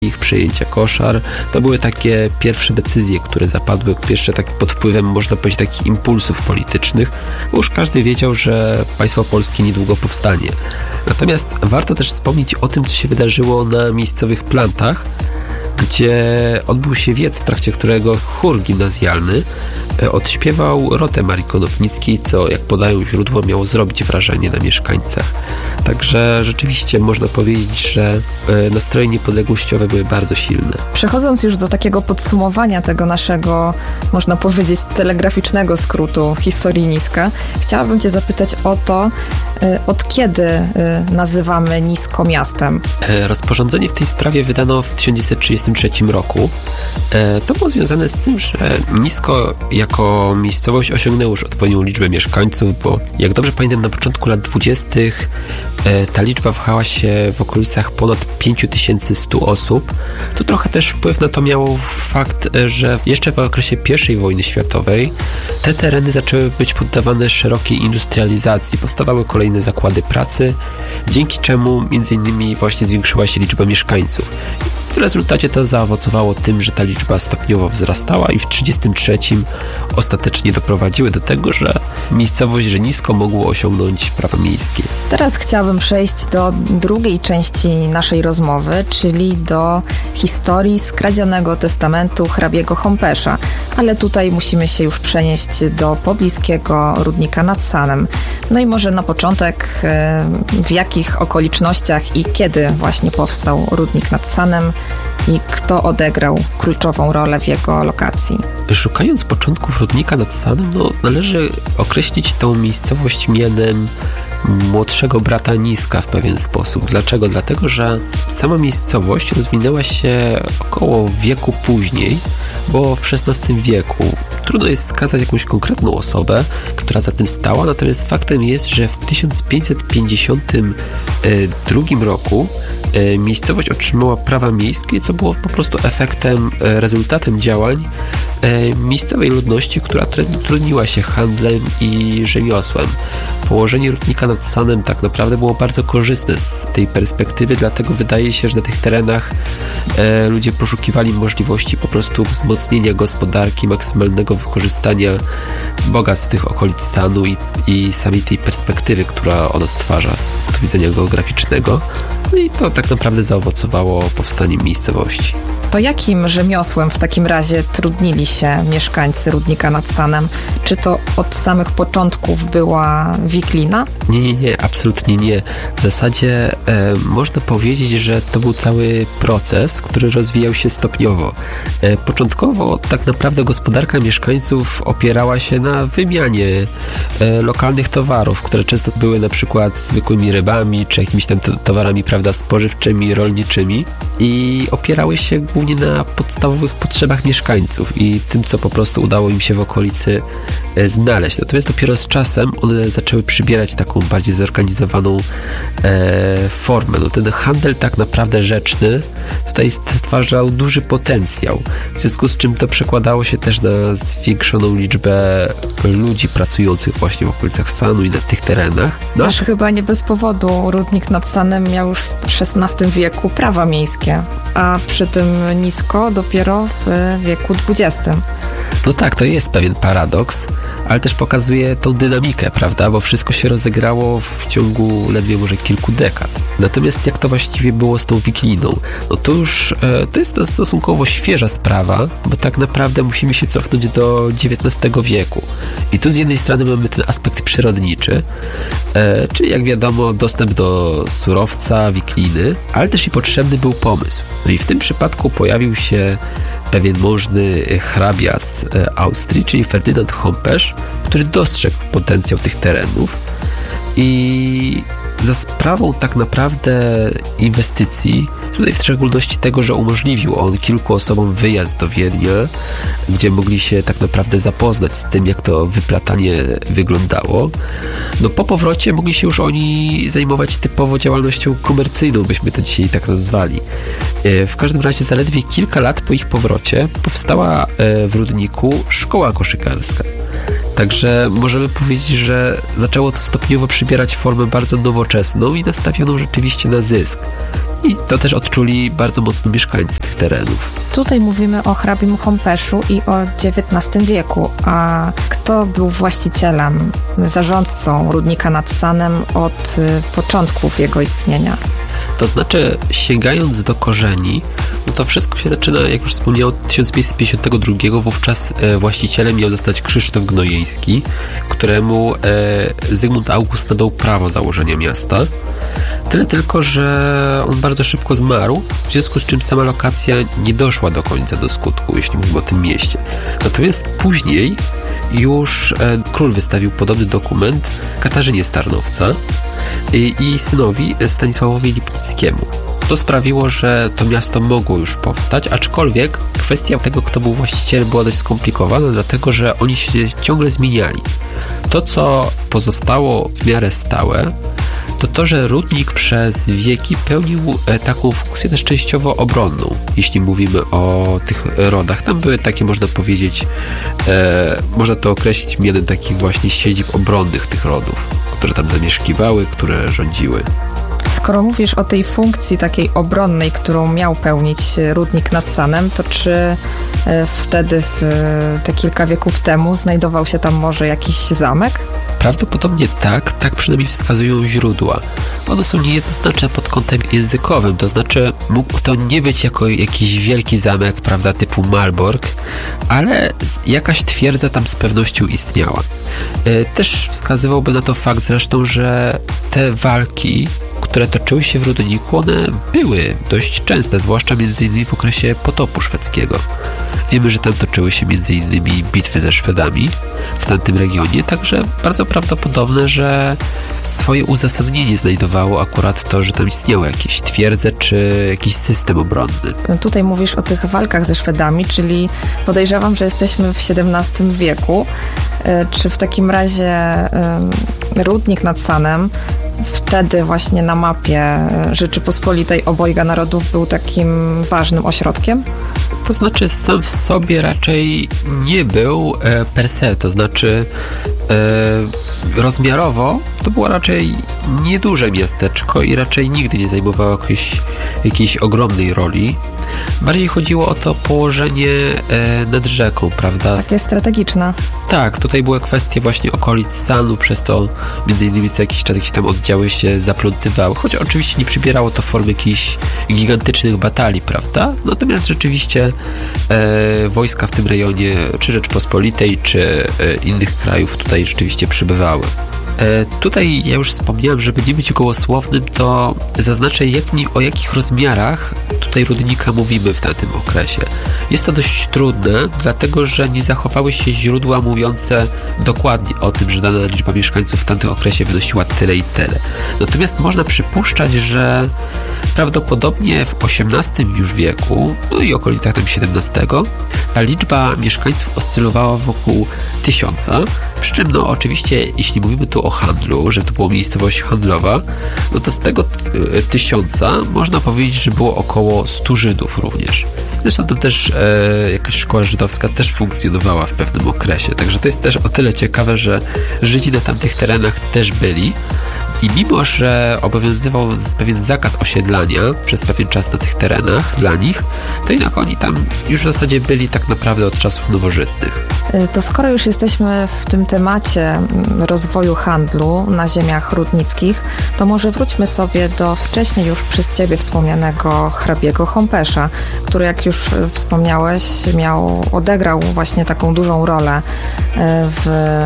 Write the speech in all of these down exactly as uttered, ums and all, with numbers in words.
ich przejęcia koszar. To były takie pierwsze decyzje, które zapadły, pierwsze tak pod wpływem, można powiedzieć, takich impulsów politycznych, bo już każdy wiedział, że państwo polskie niedługo powstanie. Natomiast warto też wspomnieć o tym, co się wydarzyło na miejscowych plantach, gdzie odbył się wiec, w trakcie którego chór gimnazjalny odśpiewał rotę Marii Konopnickiej, co, jak podają źródła, miało zrobić wrażenie na mieszkańcach. Także rzeczywiście można powiedzieć, że nastroje niepodległościowe były bardzo silne. Przechodząc już do takiego podsumowania tego naszego, można powiedzieć, telegraficznego skrótu historii Niska, chciałabym Cię zapytać o to, od kiedy nazywamy Nisko miastem? Rozporządzenie w tej sprawie wydano w tysiąc dziewięćset trzydziestym trzecim roku. To było związane z tym, że Nisko jako miejscowość osiągnęło już odpowiednią liczbę mieszkańców, bo jak dobrze pamiętam, na początku lat dwudziestych ta liczba wahała się w okolicach ponad pięć tysięcy sto osób. To trochę też wpływ na to miało fakt, że jeszcze w okresie pierwszej wojny światowej te tereny zaczęły być poddawane szerokiej industrializacji. Powstawały kolejne zakłady pracy, dzięki czemu między innymi właśnie zwiększyła się liczba mieszkańców. W rezultacie to zaowocowało tym, że ta liczba stopniowo wzrastała i w tysiąc dziewięćset trzydziestym trzecim ostatecznie doprowadziły do tego, że miejscowość Żenisko mogło osiągnąć prawa miejskie. Teraz chciałabym przejść do drugiej części naszej rozmowy, czyli do historii skradzionego testamentu hrabiego Hompesza. Ale tutaj musimy się już przenieść do pobliskiego Rudnika nad Sanem. No i może na początek, w jakich okolicznościach i kiedy właśnie powstał Rudnik nad Sanem i kto odegrał kluczową rolę w jego lokacji? Szukając początków Rudnika nad Sanem, no, należy określić tą miejscowość mianem młodszego brata Niska w pewien sposób. Dlaczego? Dlatego, że sama miejscowość rozwinęła się około wieku później, bo w szesnastym wieku. Trudno jest wskazać jakąś konkretną osobę, która za tym stała, natomiast faktem jest, że w tysiąc pięćset pięćdziesiątym drugim roku miejscowość otrzymała prawa miejskie, co było po prostu efektem, rezultatem działań miejscowej ludności, która trudniła się handlem i rzemiosłem. Położenie Rudnika nad Sanem tak naprawdę było bardzo korzystne z tej perspektywy, dlatego wydaje się, że na tych terenach e, ludzie poszukiwali możliwości po prostu wzmocnienia gospodarki, maksymalnego wykorzystania bogactw tych okolic Sanu i, i samej tej perspektywy, która ona stwarza z punktu widzenia geograficznego. No i to tak naprawdę zaowocowało powstaniem miejscowości. To jakim rzemiosłem w takim razie trudnili się mieszkańcy Rudnika nad Sanem? Czy to od samych początków była wiklina? Nie, nie, nie, absolutnie nie. W zasadzie e, można powiedzieć, że to był cały proces, który rozwijał się stopniowo. E, początkowo tak naprawdę gospodarka mieszkańców opierała się na wymianie e, lokalnych towarów, które często były na przykład zwykłymi rybami, czy jakimiś tam towarami, prawda, spożywczymi, rolniczymi i opierały się głównie na podstawowych potrzebach mieszkańców i tym, co po prostu udało im się w okolicy e, znaleźć. Natomiast dopiero z czasem one zaczęły przybierać taką bardziej zorganizowaną e, formę. No, ten handel tak naprawdę rzeczny tutaj stwarzał duży potencjał, w związku z czym to przekładało się też na zwiększoną liczbę ludzi pracujących właśnie w okolicach Sanu i na tych terenach. No. Też chyba nie bez powodu Rudnik nad Sanem miał już w szesnastym wieku prawa miejskie, a przy tym Nisko dopiero w wieku dwudziestym. No tak, to jest pewien paradoks, ale też pokazuje tą dynamikę, prawda, bo wszystko się rozegrało w ciągu ledwie może kilku dekad. Natomiast jak to właściwie było z tą wikliną? No to już e, to jest to stosunkowo świeża sprawa, bo tak naprawdę musimy się cofnąć do dziewiętnastego wieku. I tu z jednej strony mamy ten aspekt przyrodniczy, e, czyli jak wiadomo dostęp do surowca, wikliny, ale też i potrzebny był pomysł. No i w tym przypadku pojawił się pewien możny hrabia z Austrii, czyli Ferdynand Hompesz, który dostrzegł potencjał tych terenów i za sprawą tak naprawdę inwestycji, tutaj w szczególności tego, że umożliwił on kilku osobom wyjazd do Wiednia, gdzie mogli się tak naprawdę zapoznać z tym, jak to wyplatanie wyglądało. No po powrocie mogli się już oni zajmować typowo działalnością komercyjną, byśmy to dzisiaj tak nazwali. W każdym razie zaledwie kilka lat po ich powrocie powstała w Rudniku szkoła koszykarska. Także możemy powiedzieć, że zaczęło to stopniowo przybierać formę bardzo nowoczesną i nastawioną rzeczywiście na zysk. I to też odczuli bardzo mocno mieszkańcy tych terenów. Tutaj mówimy o hrabim Hompeszu i o dziewiętnastym wieku. A kto był właścicielem, zarządcą rudnika nad Sanem od początków jego istnienia? To znaczy, sięgając do korzeni, no to wszystko się zaczyna, jak już wspomniałem, od tysiąc pięćset pięćdziesiątego drugiego. Wówczas e, właścicielem miał zostać Krzysztof Gnojejski, któremu e, Zygmunt August nadał prawo założenia miasta. Tyle tylko, że on bardzo szybko zmarł, w związku z czym sama lokacja nie doszła do końca do skutku, jeśli mówimy o tym mieście. Natomiast później już e, król wystawił podobny dokument Katarzynie z Tarnowca i, i synowi Stanisławowi Lipnickiemu. To sprawiło, że to miasto mogło już powstać, aczkolwiek kwestia tego, kto był właścicielem, była dość skomplikowana, dlatego że oni się ciągle zmieniali. To, co pozostało w miarę stałe, to to, że rudnik przez wieki pełnił taką funkcję też częściowo obronną, jeśli mówimy o tych rodach. Tam były takie, można powiedzieć, e, można to określić mianem takich właśnie siedzib obronnych tych rodów, które tam zamieszkiwały, które rządziły. Skoro mówisz o tej funkcji takiej obronnej, którą miał pełnić rudnik nad Sanem, to czy wtedy, w te kilka wieków temu, znajdował się tam może jakiś zamek? Prawdopodobnie tak, tak przynajmniej wskazują źródła. One są niejednoznaczne pod kątem językowym, to znaczy mógł to nie być jako jakiś wielki zamek, prawda, typu Malbork, ale jakaś twierdza tam z pewnością istniała. Też wskazywałby na to fakt zresztą, że te walki, które toczyły się w rudniku, one były dość częste, zwłaszcza między innymi w okresie potopu szwedzkiego. Wiemy, że tam toczyły się między innymi bitwy ze Szwedami w tamtym regionie, także bardzo prawdopodobne, że swoje uzasadnienie znajdowało akurat to, że tam istniały jakieś twierdze czy jakiś system obronny. Tutaj mówisz o tych walkach ze Szwedami, czyli podejrzewam, że jesteśmy w siedemnastym wieku. Czy w takim razie rudnik nad Sanem wtedy właśnie na mapie Rzeczypospolitej obojga narodów był takim ważnym ośrodkiem? To znaczy sam w sobie raczej nie był e, per se, to znaczy e, rozmiarowo to było raczej nieduże miasteczko i raczej nigdy nie zajmowało jakiejś, jakiejś ogromnej roli. Bardziej chodziło o to położenie e, nad rzeką, prawda? Takie strategiczne. Tak, tutaj były kwestie właśnie okolic Sanu, przez to między innymi co jakiś czas jakieś tam oddziały się zaplątywały, choć oczywiście nie przybierało to formy jakichś gigantycznych batalii, prawda? Natomiast rzeczywiście e, wojska w tym rejonie, czy Rzeczpospolitej, czy e, innych krajów tutaj rzeczywiście przybywały. E, tutaj ja już wspomniałem, żeby nie być gołosłownym, to zaznaczę jak, o jakich rozmiarach tutaj rudnika mówimy w tamtym okresie. Jest to dość trudne, dlatego że nie zachowały się źródła mówiące dokładnie o tym, że dana liczba mieszkańców w tamtym okresie wynosiła tyle i tyle. Natomiast można przypuszczać, że prawdopodobnie w osiemnastym już wieku, no i okolicach tam siedemnastego, ta liczba mieszkańców oscylowała wokół tysiąca, przy czym no oczywiście jeśli mówimy tu o handlu, że to była miejscowość handlowa, no to z tego tysiąca można powiedzieć, że było około stu Żydów również. Zresztą tam też e, jakaś szkoła żydowska też funkcjonowała w pewnym okresie, także to jest też o tyle ciekawe, że Żydzi na tamtych terenach też byli i mimo, że obowiązywał pewien zakaz osiedlania przez pewien czas na tych terenach dla nich, to jednak oni tam już w zasadzie byli tak naprawdę od czasów nowożytnych. To skoro już jesteśmy w tym temacie rozwoju handlu na ziemiach rudnickich, to może wróćmy sobie do wcześniej już przez Ciebie wspomnianego hrabiego Hompesza, który, jak już wspomniałeś, miał, odegrał właśnie taką dużą rolę w,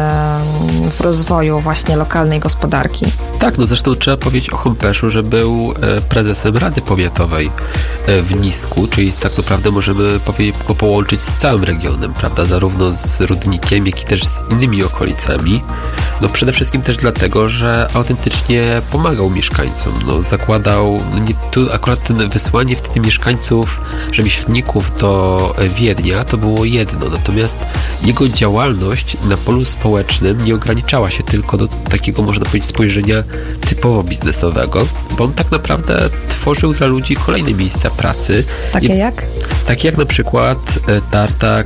w rozwoju właśnie lokalnej gospodarki. Tak, no zresztą trzeba powiedzieć o Hompeszu, że był prezesem Rady Powiatowej w Nisku, czyli tak naprawdę możemy go połączyć z całym regionem, prawda, zarówno z Rudnikiem, jak i też z innymi okolicami. No przede wszystkim też dlatego, że autentycznie pomagał mieszkańcom, no zakładał, no nie, tu akurat ten wysłanie wtedy mieszkańców, rzemieślników do Wiednia to było jedno, natomiast jego działalność na polu społecznym nie ograniczała się tylko do takiego, można powiedzieć, spojrzenia typowo biznesowego, bo on tak naprawdę tworzył dla ludzi kolejne miejsca pracy. Takie I, jak? Takie jak na przykład tartak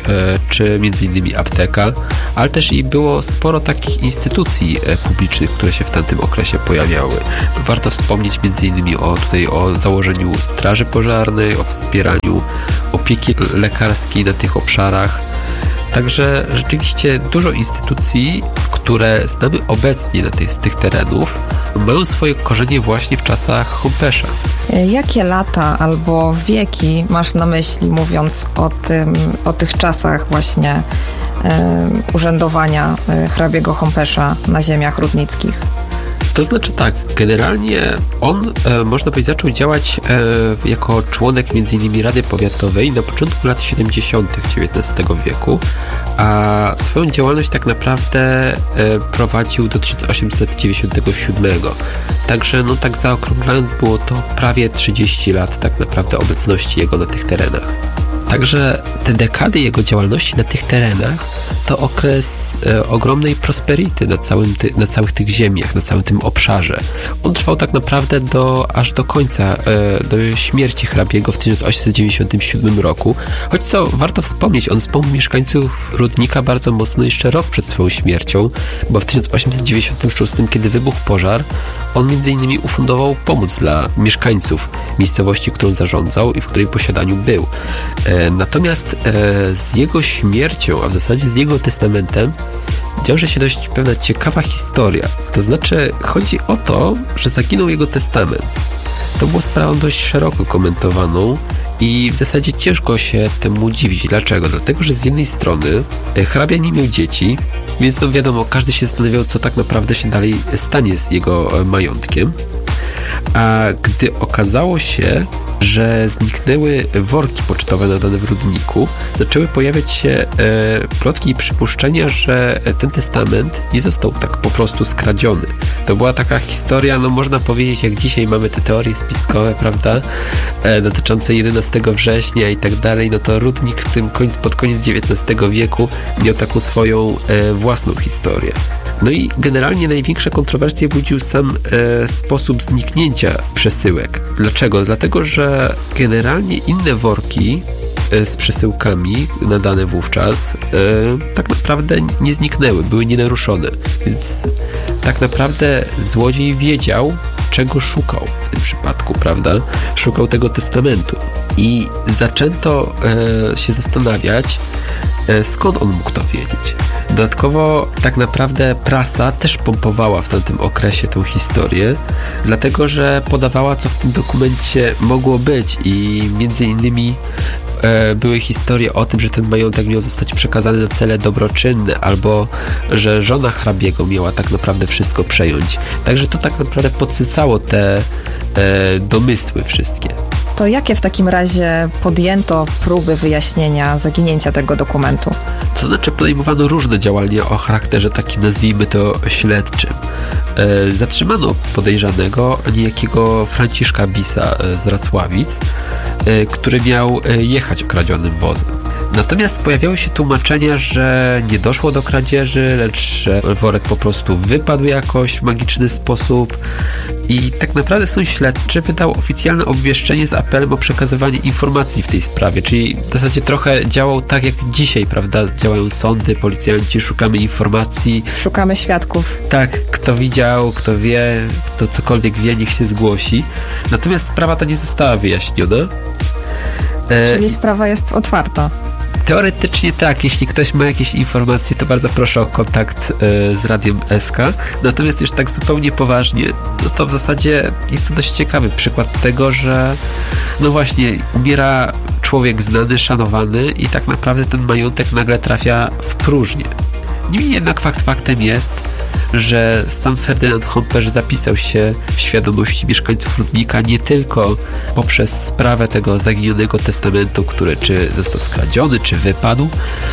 czy między innymi apteka, ale też i było sporo takich instytucji publicznych, które się w tamtym okresie pojawiały. Warto wspomnieć między innymi o, tutaj o założeniu straży pożarnej, o wspieraniu opieki lekarskiej na tych obszarach. Także rzeczywiście dużo instytucji, które znamy obecnie na tych, z tych terenów, mają swoje korzenie właśnie w czasach Hompesza. Jakie lata albo wieki masz na myśli, mówiąc o tym, o tych czasach właśnie e, urzędowania e, hrabiego Hompesza na ziemiach rudnickich? To znaczy tak, generalnie on, e, można powiedzieć, zaczął działać e, jako członek między innymi Rady Powiatowej na początku lat siedemdziesiątych dziewiętnastego wieku, a swoją działalność tak naprawdę e, prowadził do tysiąc osiemset dziewięćdziesiątego siódmego. Także, no tak zaokrąglając, było to prawie trzydzieści lat tak naprawdę obecności jego na tych terenach. Także te dekady jego działalności na tych terenach to okres e, ogromnej prosperity na, całym ty, na całych tych ziemiach, na całym tym obszarze. On trwał tak naprawdę do, aż do końca, e, do śmierci hrabiego w tysiąc osiemset dziewięćdziesiątym siódmym roku. Choć co, warto wspomnieć, on wspomniał mieszkańców Rudnika bardzo mocno jeszcze rok przed swoją śmiercią, bo w tysiąc osiemset dziewięćdziesiątym szóstym, kiedy wybuchł pożar, on między innymi ufundował pomoc dla mieszkańców miejscowości, którą zarządzał i w której posiadaniu był. E, natomiast e, z jego śmiercią, a w zasadzie z jego testamentem, wiąże się dość pewna ciekawa historia. To znaczy, chodzi o to, że zaginął jego testament. To było sprawą dość szeroko komentowaną i w zasadzie ciężko się temu dziwić. Dlaczego? Dlatego, że z jednej strony hrabia nie miał dzieci, więc no wiadomo, każdy się zastanawiał, co tak naprawdę się dalej stanie z jego majątkiem. A gdy okazało się, że zniknęły worki pocztowe nadane w Rudniku, zaczęły pojawiać się e, plotki i przypuszczenia, że ten testament nie został tak po prostu skradziony. To była taka historia, no można powiedzieć, jak dzisiaj mamy te teorie spiskowe, prawda, e, dotyczące jedenastego września i tak dalej, no to Rudnik w tym końcu, pod koniec dziewiętnastego wieku miał taką swoją e, własną historię. No i generalnie największe kontrowersje budził sam e, sposób zniknięcia przesyłek. Dlaczego? Dlatego, że generalnie inne worki e, z przesyłkami nadane wówczas e, tak naprawdę nie zniknęły, były nienaruszone. Więc tak naprawdę złodziej wiedział, czego szukał w tym przypadku, prawda? Szukał tego testamentu. I zaczęto e, się zastanawiać, e, skąd on mógł to wiedzieć. Dodatkowo tak naprawdę prasa też pompowała w tamtym okresie tę historię, dlatego że podawała, co w tym dokumencie mogło być i między innymi e, były historie o tym, że ten majątek miał zostać przekazany na cele dobroczynne, albo że żona hrabiego miała tak naprawdę wszystko przejąć. Także to tak naprawdę podsycało te e, domysły wszystkie. To jakie w takim razie podjęto próby wyjaśnienia zaginięcia tego dokumentu? To znaczy podejmowano różne działania o charakterze takim, nazwijmy to, śledczym. E, zatrzymano podejrzanego, niejakiego Franciszka Bisa z Racławic, e, który miał jechać kradzionym wozem. Natomiast pojawiały się tłumaczenia, że nie doszło do kradzieży, lecz że worek po prostu wypadł jakoś w magiczny sposób. I tak naprawdę sąd śledczy wydał oficjalne obwieszczenie z apelem o przekazywanie informacji w tej sprawie, czyli w zasadzie trochę działał tak jak dzisiaj, prawda? Działają sądy, policjanci, szukamy informacji. Szukamy świadków. Tak, kto widział, kto wie, kto cokolwiek wie, niech się zgłosi. Natomiast sprawa ta nie została wyjaśniona. Czyli sprawa jest otwarta. Teoretycznie tak, jeśli ktoś ma jakieś informacje, to bardzo proszę o kontakt y, z Radiem S K. Natomiast już tak zupełnie poważnie, no to w zasadzie jest to dość ciekawy przykład tego, że no właśnie umiera człowiek znany, szanowany i tak naprawdę ten majątek nagle trafia w próżnię. Niemniej jednak fakt faktem jest, że sam Ferdynand Hompesz zapisał się w świadomości mieszkańców Rudnika nie tylko poprzez sprawę tego zaginionego testamentu, który czy został skradziony, czy wypadł,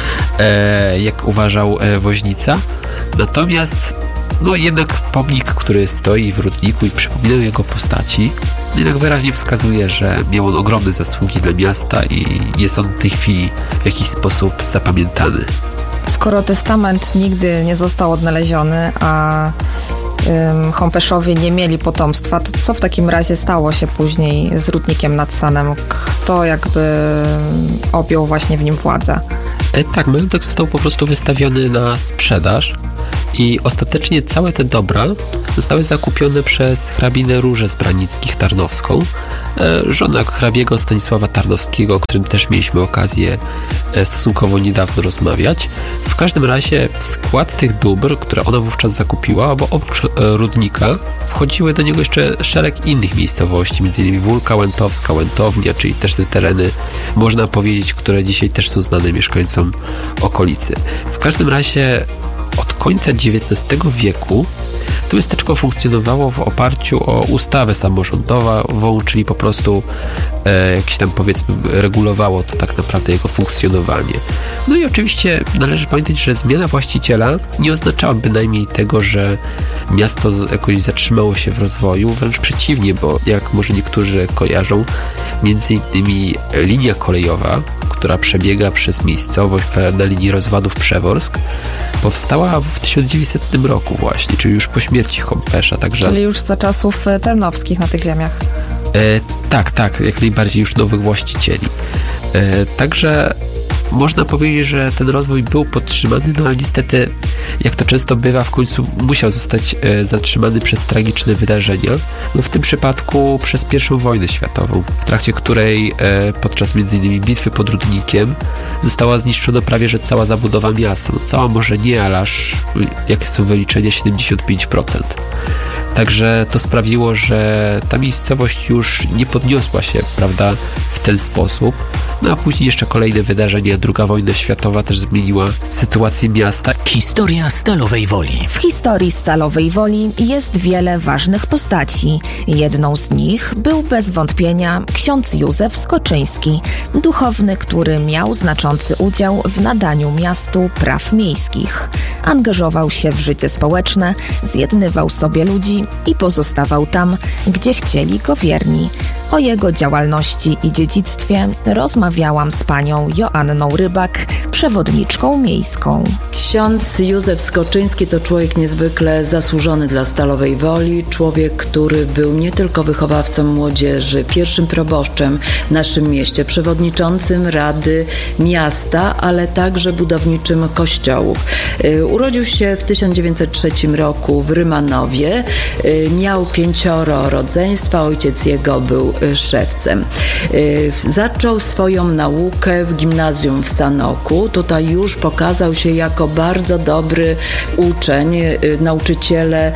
e, jak uważał e, woźnica. Natomiast no jednak pomnik, który stoi w Rudniku i przypomina jego postaci, jednak wyraźnie wskazuje, że miał on ogromne zasługi dla miasta i jest on w tej chwili w jakiś sposób zapamiętany. Skoro testament nigdy nie został odnaleziony, a ym, Hompeszowie nie mieli potomstwa, to co w takim razie stało się później z Rudnikiem nad Sanem? Kto jakby objął właśnie w nim władzę? Tak, majątek został po prostu wystawiony na sprzedaż i ostatecznie całe te dobra zostały zakupione przez hrabinę Różę z Branickich-Tarnowską, żonę hrabiego Stanisława Tarnowskiego, o którym też mieliśmy okazję stosunkowo niedawno rozmawiać. W każdym razie w skład tych dóbr, które ona wówczas zakupiła, bo oprócz Rudnika wchodziły do niego jeszcze szereg innych miejscowości, m.in. Wólka Łętowska, Łętownia, czyli też te tereny, można powiedzieć, które dzisiaj też są znane mieszkańcom okolicy. W każdym razie od końca dziewiętnastego wieku to miasteczko funkcjonowało w oparciu o ustawę samorządową, czyli po prostu e, jakieś tam, powiedzmy, regulowało to tak naprawdę jego funkcjonowanie. No i oczywiście należy pamiętać, że zmiana właściciela nie oznaczała bynajmniej tego, że miasto jakoś zatrzymało się w rozwoju, wręcz przeciwnie, bo jak może niektórzy kojarzą, między innymi linia kolejowa, która przebiega przez miejscowość na linii Rozwadów-Przeworsk, powstała w tysiąc dziewięćsetnym roku właśnie, czyli już po śmierci Hompesza. Także... Czyli już za czasów tarnowskich na tych ziemiach. E, tak, tak, jak najbardziej już nowych właścicieli. E, także można powiedzieć, że ten rozwój był podtrzymany, no ale niestety, jak to często bywa, w końcu musiał zostać e, zatrzymany przez tragiczne wydarzenia. No w tym przypadku przez pierwszą wojnę światową, w trakcie której e, podczas między innymi bitwy pod Rudnikiem została zniszczona prawie że cała zabudowa miasta. No cała może nie, ale aż, jakie są wyliczenia, siedemdziesiąt pięć procent. Także to sprawiło, że ta miejscowość już nie podniosła się, prawda, w ten sposób. No a później jeszcze kolejne wydarzenia. druga wojna światowa też zmieniła sytuację miasta. Historia Stalowej Woli. W historii Stalowej Woli jest wiele ważnych postaci. Jedną z nich był bez wątpienia ksiądz Józef Skoczyński, duchowny, który miał znaczący udział w nadaniu miastu praw miejskich. Angażował się w życie społeczne, zjednywał sobie ludzi i pozostawał tam, gdzie chcieli go wierni. O jego działalności i dziedzictwie rozmawiałam z panią Joanną Rybak, przewodniczką miejską. Ksiądz Józef Skoczyński to człowiek niezwykle zasłużony dla Stalowej Woli, człowiek, który był nie tylko wychowawcą młodzieży, pierwszym proboszczem w naszym mieście, przewodniczącym Rady Miasta, ale także budowniczym kościołów. Urodził się w tysiąc dziewięćset trzecim roku w Rymanowie, miał pięcioro rodzeństwa, ojciec jego był szewcem. Zaczął swoją naukę w gimnazjum w Sanoku. Tutaj już pokazał się jako bardzo dobry uczeń. Nauczyciele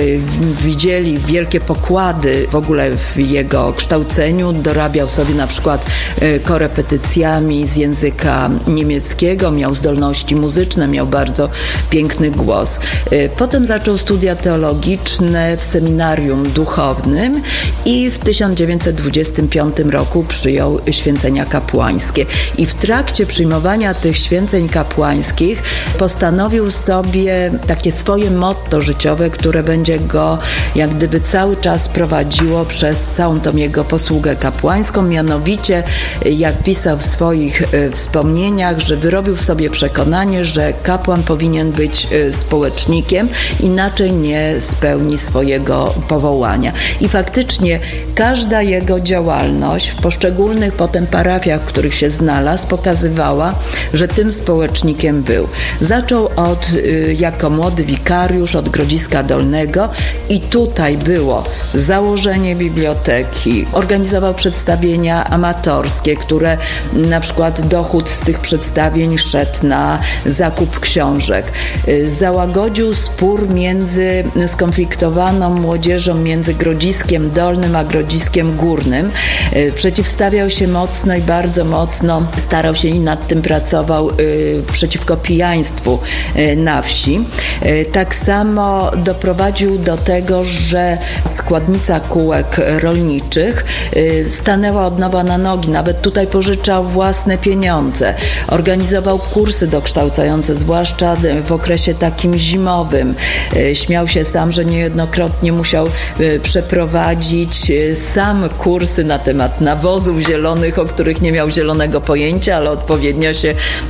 widzieli wielkie pokłady w ogóle w jego kształceniu. Dorabiał sobie na przykład korepetycjami z języka niemieckiego, miał zdolności muzyczne, miał bardzo piękny głos. Potem zaczął studia teologiczne w seminarium duchownym i w tysiąc dziewięćset dwudziestym piątym roku przyjął święcenia kapłańskie. I w trakcie przyjmowania tych święceń kapłańskich postanowił sobie takie swoje motto życiowe, które będzie go jak gdyby cały czas prowadziło przez całą tą jego posługę kapłańską. Mianowicie, jak pisał w swoich wspomnieniach, że wyrobił w sobie przekonanie, że kapłan powinien być społecznikiem, inaczej nie spełni swojego powołania. I faktycznie każda jego działalność w poszczególnych potem parafiach, w których się znalazł, pokazywała, że tym społecznikiem był. Zaczął od, jako młody wikariusz od Grodziska Dolnego i tutaj było założenie biblioteki, organizował przedstawienia amatorskie, które na przykład dochód z tych przedstawień szedł na zakup książek. Załagodził spór między skonfliktowaną młodzieżą między Grodziskiem Dolnym a Grodziskiem Górnym. Przeciwstawiał się mocno i bardzo mocno starał się i nad tym pracował y, przeciwko pijaństwu y, na wsi. Y, tak samo doprowadził do tego, że składnica kółek rolniczych y, stanęła od nowa na nogi. Nawet tutaj pożyczał własne pieniądze. Organizował kursy dokształcające, zwłaszcza w okresie takim zimowym. Y, śmiał się sam, że niejednokrotnie musiał y, przeprowadzić y, sam kursy na temat nawozów zielonych, o których nie miał zielonego pojęcia, ale odpowiednio się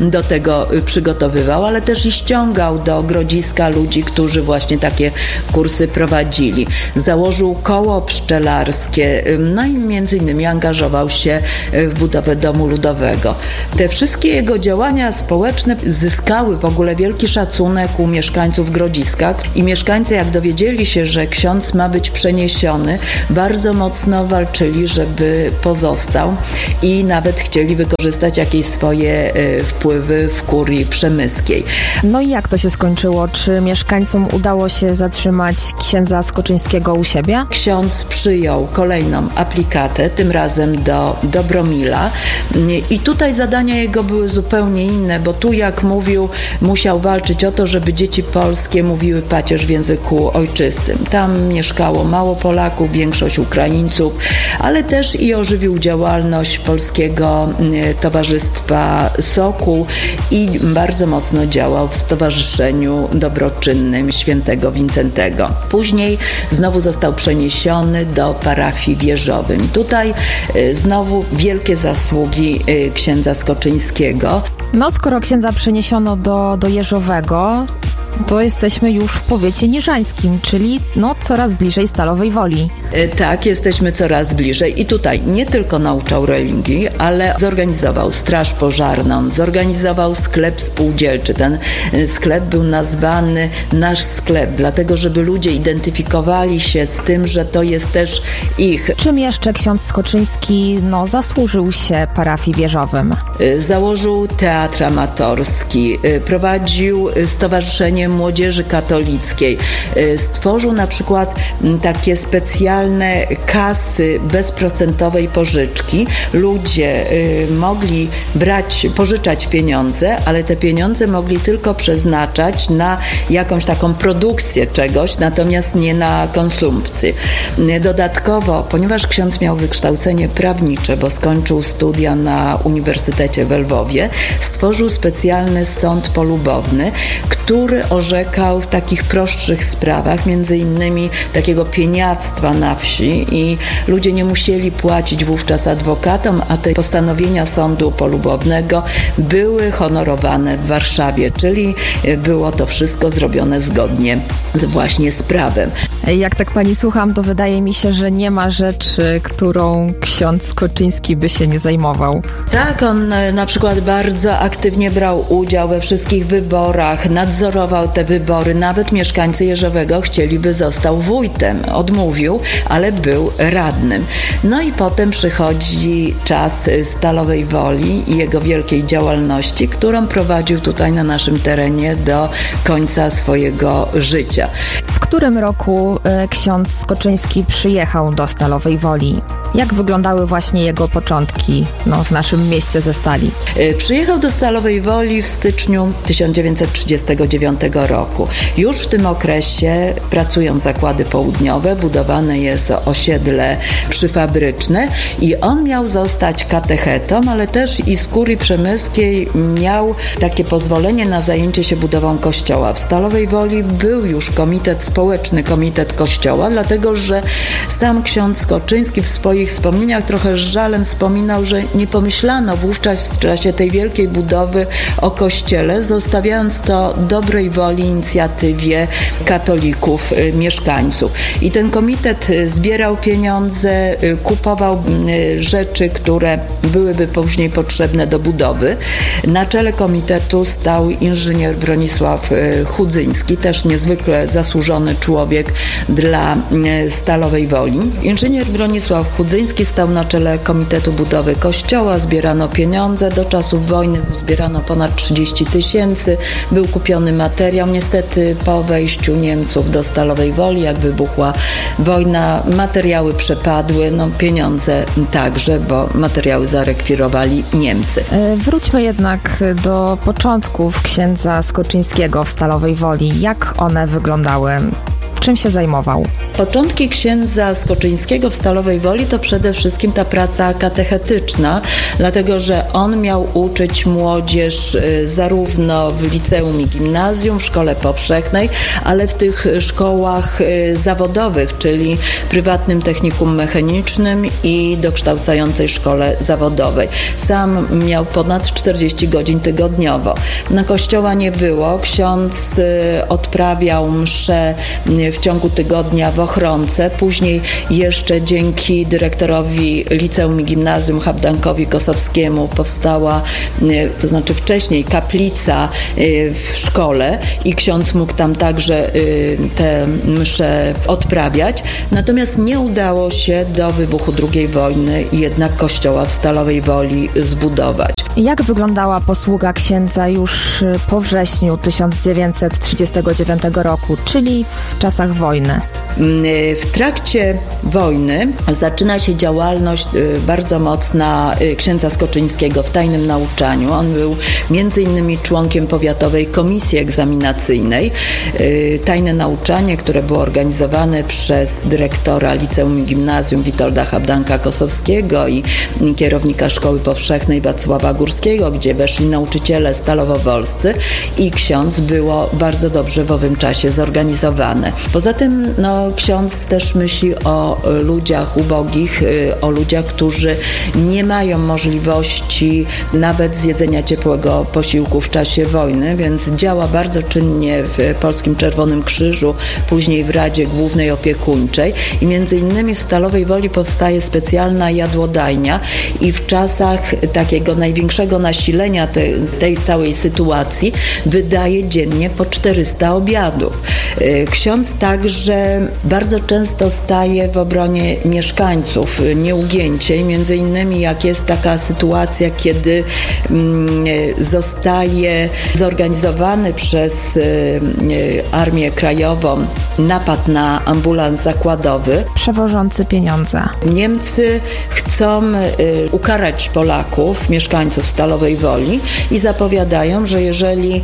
do tego przygotowywał, ale też i ściągał do Grodziska ludzi, którzy właśnie takie kursy prowadzili. Założył koło pszczelarskie, no i między innymi angażował się w budowę domu ludowego. Te wszystkie jego działania społeczne zyskały w ogóle wielki szacunek u mieszkańców Grodziska i mieszkańcy, jak dowiedzieli się, że ksiądz ma być przeniesiony, bardzo mocno walczyli, żeby pozostał i nawet chcieli wykorzystać jakieś swoje wpływy w kurii przemyskiej. No i jak to się skończyło? Czy mieszkańcom udało się zatrzymać księdza Skoczyńskiego u siebie? Ksiądz przyjął kolejną aplikatę, tym razem do Dobromila i tutaj zadania jego były zupełnie inne, bo tu, jak mówił, musiał walczyć o to, żeby dzieci polskie mówiły pacierz w języku ojczystym. Tam mieszkało mało Polaków, większość Ukraińców, ale też i ożywił działalność Polskiego Towarzystwa Sokół i bardzo mocno działał w Stowarzyszeniu Dobroczynnym Świętego Wincentego. Później znowu został przeniesiony do parafii w Jeżowym. Tutaj znowu wielkie zasługi księdza Skoczyńskiego. No, skoro księdza przeniesiono do, do Jeżowego, to jesteśmy już w powiecie nieżańskim, czyli no coraz bliżej Stalowej Woli. Tak, jesteśmy coraz bliżej i tutaj nie tylko nauczał religii, ale zorganizował straż pożarną, zorganizował sklep spółdzielczy. Ten sklep był nazwany Nasz Sklep, dlatego żeby ludzie identyfikowali się z tym, że to jest też ich. Czym jeszcze ksiądz Skoczyński no, zasłużył się parafii w Jeżowym? Założył teatr amatorski, prowadził Stowarzyszenie Młodzieży Katolickiej, stworzył na przykład takie specjalne kasy bezprocentowej pożyczki. Ludzie mogli brać, pożyczać pieniądze, ale te pieniądze mogli tylko przeznaczać na jakąś taką produkcję czegoś, natomiast nie na konsumpcję. Dodatkowo, ponieważ ksiądz miał wykształcenie prawnicze, bo skończył studia na Uniwersytecie w Lwowie, stworzył specjalny sąd polubowny, który orzekał w takich prostszych sprawach, między innymi takiego pieniactwa na wsi i ludzie nie musieli płacić wówczas adwokatom, a te postanowienia sądu polubownego były honorowane w Warszawie, czyli było to wszystko zrobione zgodnie z właśnie z prawem. Jak tak pani słucham, to wydaje mi się, że nie ma rzeczy, którą ksiądz Skoczyński by się nie zajmował. Tak, on na przykład bardzo aktywnie brał udział we wszystkich wyborach, nadzorował te wybory. Nawet mieszkańcy Jeżowego chcieliby został wójtem. Odmówił, ale był radnym. No i potem przychodzi czas Stalowej Woli i jego wielkiej działalności, którą prowadził tutaj na naszym terenie do końca swojego życia. W którym roku y, ksiądz Skoczyński przyjechał do Stalowej Woli? Jak wyglądały właśnie jego początki no, w naszym mieście ze Stali? Przyjechał do Stalowej Woli w styczniu tysiąc dziewięćset trzydziestego dziewiątego roku. Już w tym okresie pracują zakłady południowe, budowane jest osiedle przyfabryczne i on miał zostać katechetą, ale też i z kurii przemyskiej miał takie pozwolenie na zajęcie się budową kościoła. W Stalowej Woli był już komitet społeczny, komitet kościoła, dlatego że sam ksiądz Skoczyński w swoich wspomnieniach trochę z żalem wspominał, że nie pomyślano wówczas w czasie tej wielkiej budowy o kościele, zostawiając to dobrej woli inicjatywie katolików, mieszkańców. I ten komitet zbierał pieniądze, kupował rzeczy, które byłyby później potrzebne do budowy. Na czele komitetu stał inżynier Bronisław Chudzyński, też niezwykle zasłużony człowiek dla Stalowej Woli. Inżynier Bronisław Chudzyński stał na czele Komitetu Budowy Kościoła, zbierano pieniądze, do czasów wojny zbierano ponad trzydzieści tysięcy, był kupiony materiał. Niestety po wejściu Niemców do Stalowej Woli, jak wybuchła wojna, materiały przepadły, no pieniądze także, bo materiały zarekwirowali Niemcy. Wróćmy jednak do początków księdza Skoczyńskiego w Stalowej Woli. Jak one wyglądały? Czym się zajmował? Początki księdza Skoczyńskiego w Stalowej Woli to przede wszystkim ta praca katechetyczna, dlatego że on miał uczyć młodzież zarówno w liceum i gimnazjum, w szkole powszechnej, ale w tych szkołach zawodowych, czyli prywatnym technikum mechanicznym i dokształcającej szkole zawodowej. Sam miał ponad czterdzieści godzin tygodniowo. Na kościoła nie było. Ksiądz odprawiał msze w ciągu tygodnia w Ochronce. Później jeszcze dzięki dyrektorowi Liceum i Gimnazjum Habdankowi Kosowskiemu powstała, to znaczy wcześniej, kaplica w szkole i ksiądz mógł tam także te msze odprawiać. Natomiast nie udało się do wybuchu drugiej wojny jednak kościoła w Stalowej Woli zbudować. Jak wyglądała posługa księdza już po wrześniu tysiąc dziewięćset trzydziestego dziewiątego roku, czyli w czasach wojny? W trakcie wojny zaczyna się działalność bardzo mocna księdza Skoczyńskiego w tajnym nauczaniu. On był między innymi członkiem powiatowej komisji egzaminacyjnej. Tajne nauczanie, które było organizowane przez dyrektora Liceum i Gimnazjum Witolda Habdanka Kosowskiego i kierownika Szkoły Powszechnej Wacława Górskiego, gdzie weszli nauczyciele stalowowolscy i ksiądz, było bardzo dobrze w owym czasie zorganizowane. Poza tym no, ksiądz też myśli o ludziach ubogich, o ludziach, którzy nie mają możliwości nawet zjedzenia ciepłego posiłku w czasie wojny, więc działa bardzo czynnie w Polskim Czerwonym Krzyżu, później w Radzie Głównej Opiekuńczej i między innymi w Stalowej Woli powstaje specjalna jadłodajnia i w czasach takiego największego nasilenia te, tej całej sytuacji wydaje dziennie po czterysta obiadów. Ksiądz także bardzo często staje w obronie mieszkańców nieugięcie, między innymi jak jest taka sytuacja, kiedy mm, zostaje zorganizowany przez y, Armię Krajową napad na ambulans zakładowy. Przewożący pieniądze. Niemcy chcą y, ukarać Polaków, mieszkańców Stalowej Woli i zapowiadają, że jeżeli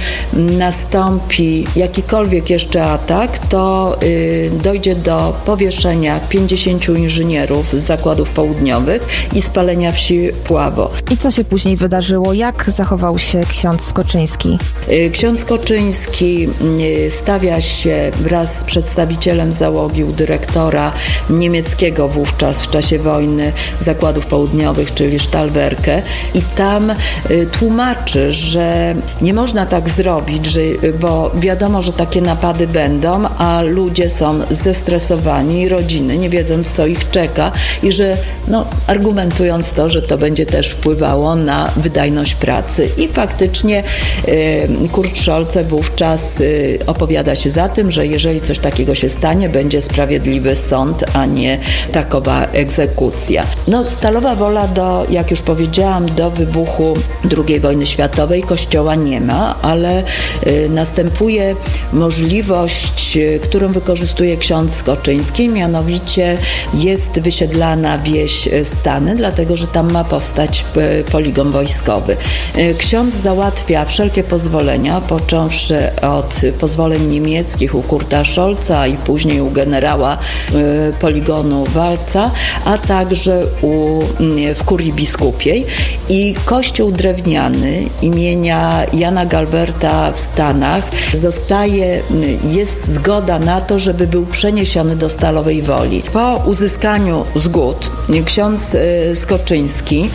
nastąpi jakikolwiek jeszcze atak, to y, dojdzie do powieszenia pięćdziesięciu inżynierów z zakładów południowych i spalenia wsi Pławo. I co się później wydarzyło? Jak zachował się ksiądz Skoczyński? Ksiądz Skoczyński stawia się wraz z przedstawicielem załogi u dyrektora niemieckiego wówczas w czasie wojny zakładów południowych, czyli Stahlwerke, i tam tłumaczy, że nie można tak zrobić, że, bo wiadomo, że takie napady będą, a ludzie są zestresowani, rodziny, nie wiedząc, co ich czeka i że no, argumentując to, że to będzie też wpływało na wydajność pracy. I faktycznie y, Kurt Scholze wówczas y, opowiada się za tym, że jeżeli coś takiego się stanie, będzie sprawiedliwy sąd, a nie takowa egzekucja. No, Stalowa Wola do, jak już powiedziałam, do wybuchu drugiej wojny światowej kościoła nie ma, ale y, następuje możliwość, y, którą wykorzystuje ksiądz Skoczyński, mianowicie jest wysiedlana wieś Stany, dlatego że tam ma powstać poligon wojskowy. Ksiądz załatwia wszelkie pozwolenia, począwszy od pozwoleń niemieckich u Kurta Scholza i później u generała poligonu Walca, a także u, w kurii biskupiej. I kościół drewniany imienia Jana Galberta w Stanach zostaje, jest zgoda na to, żeby był przeniesiony do Stalowej Woli. Po uzyskaniu zgód ksiądz Skoczyński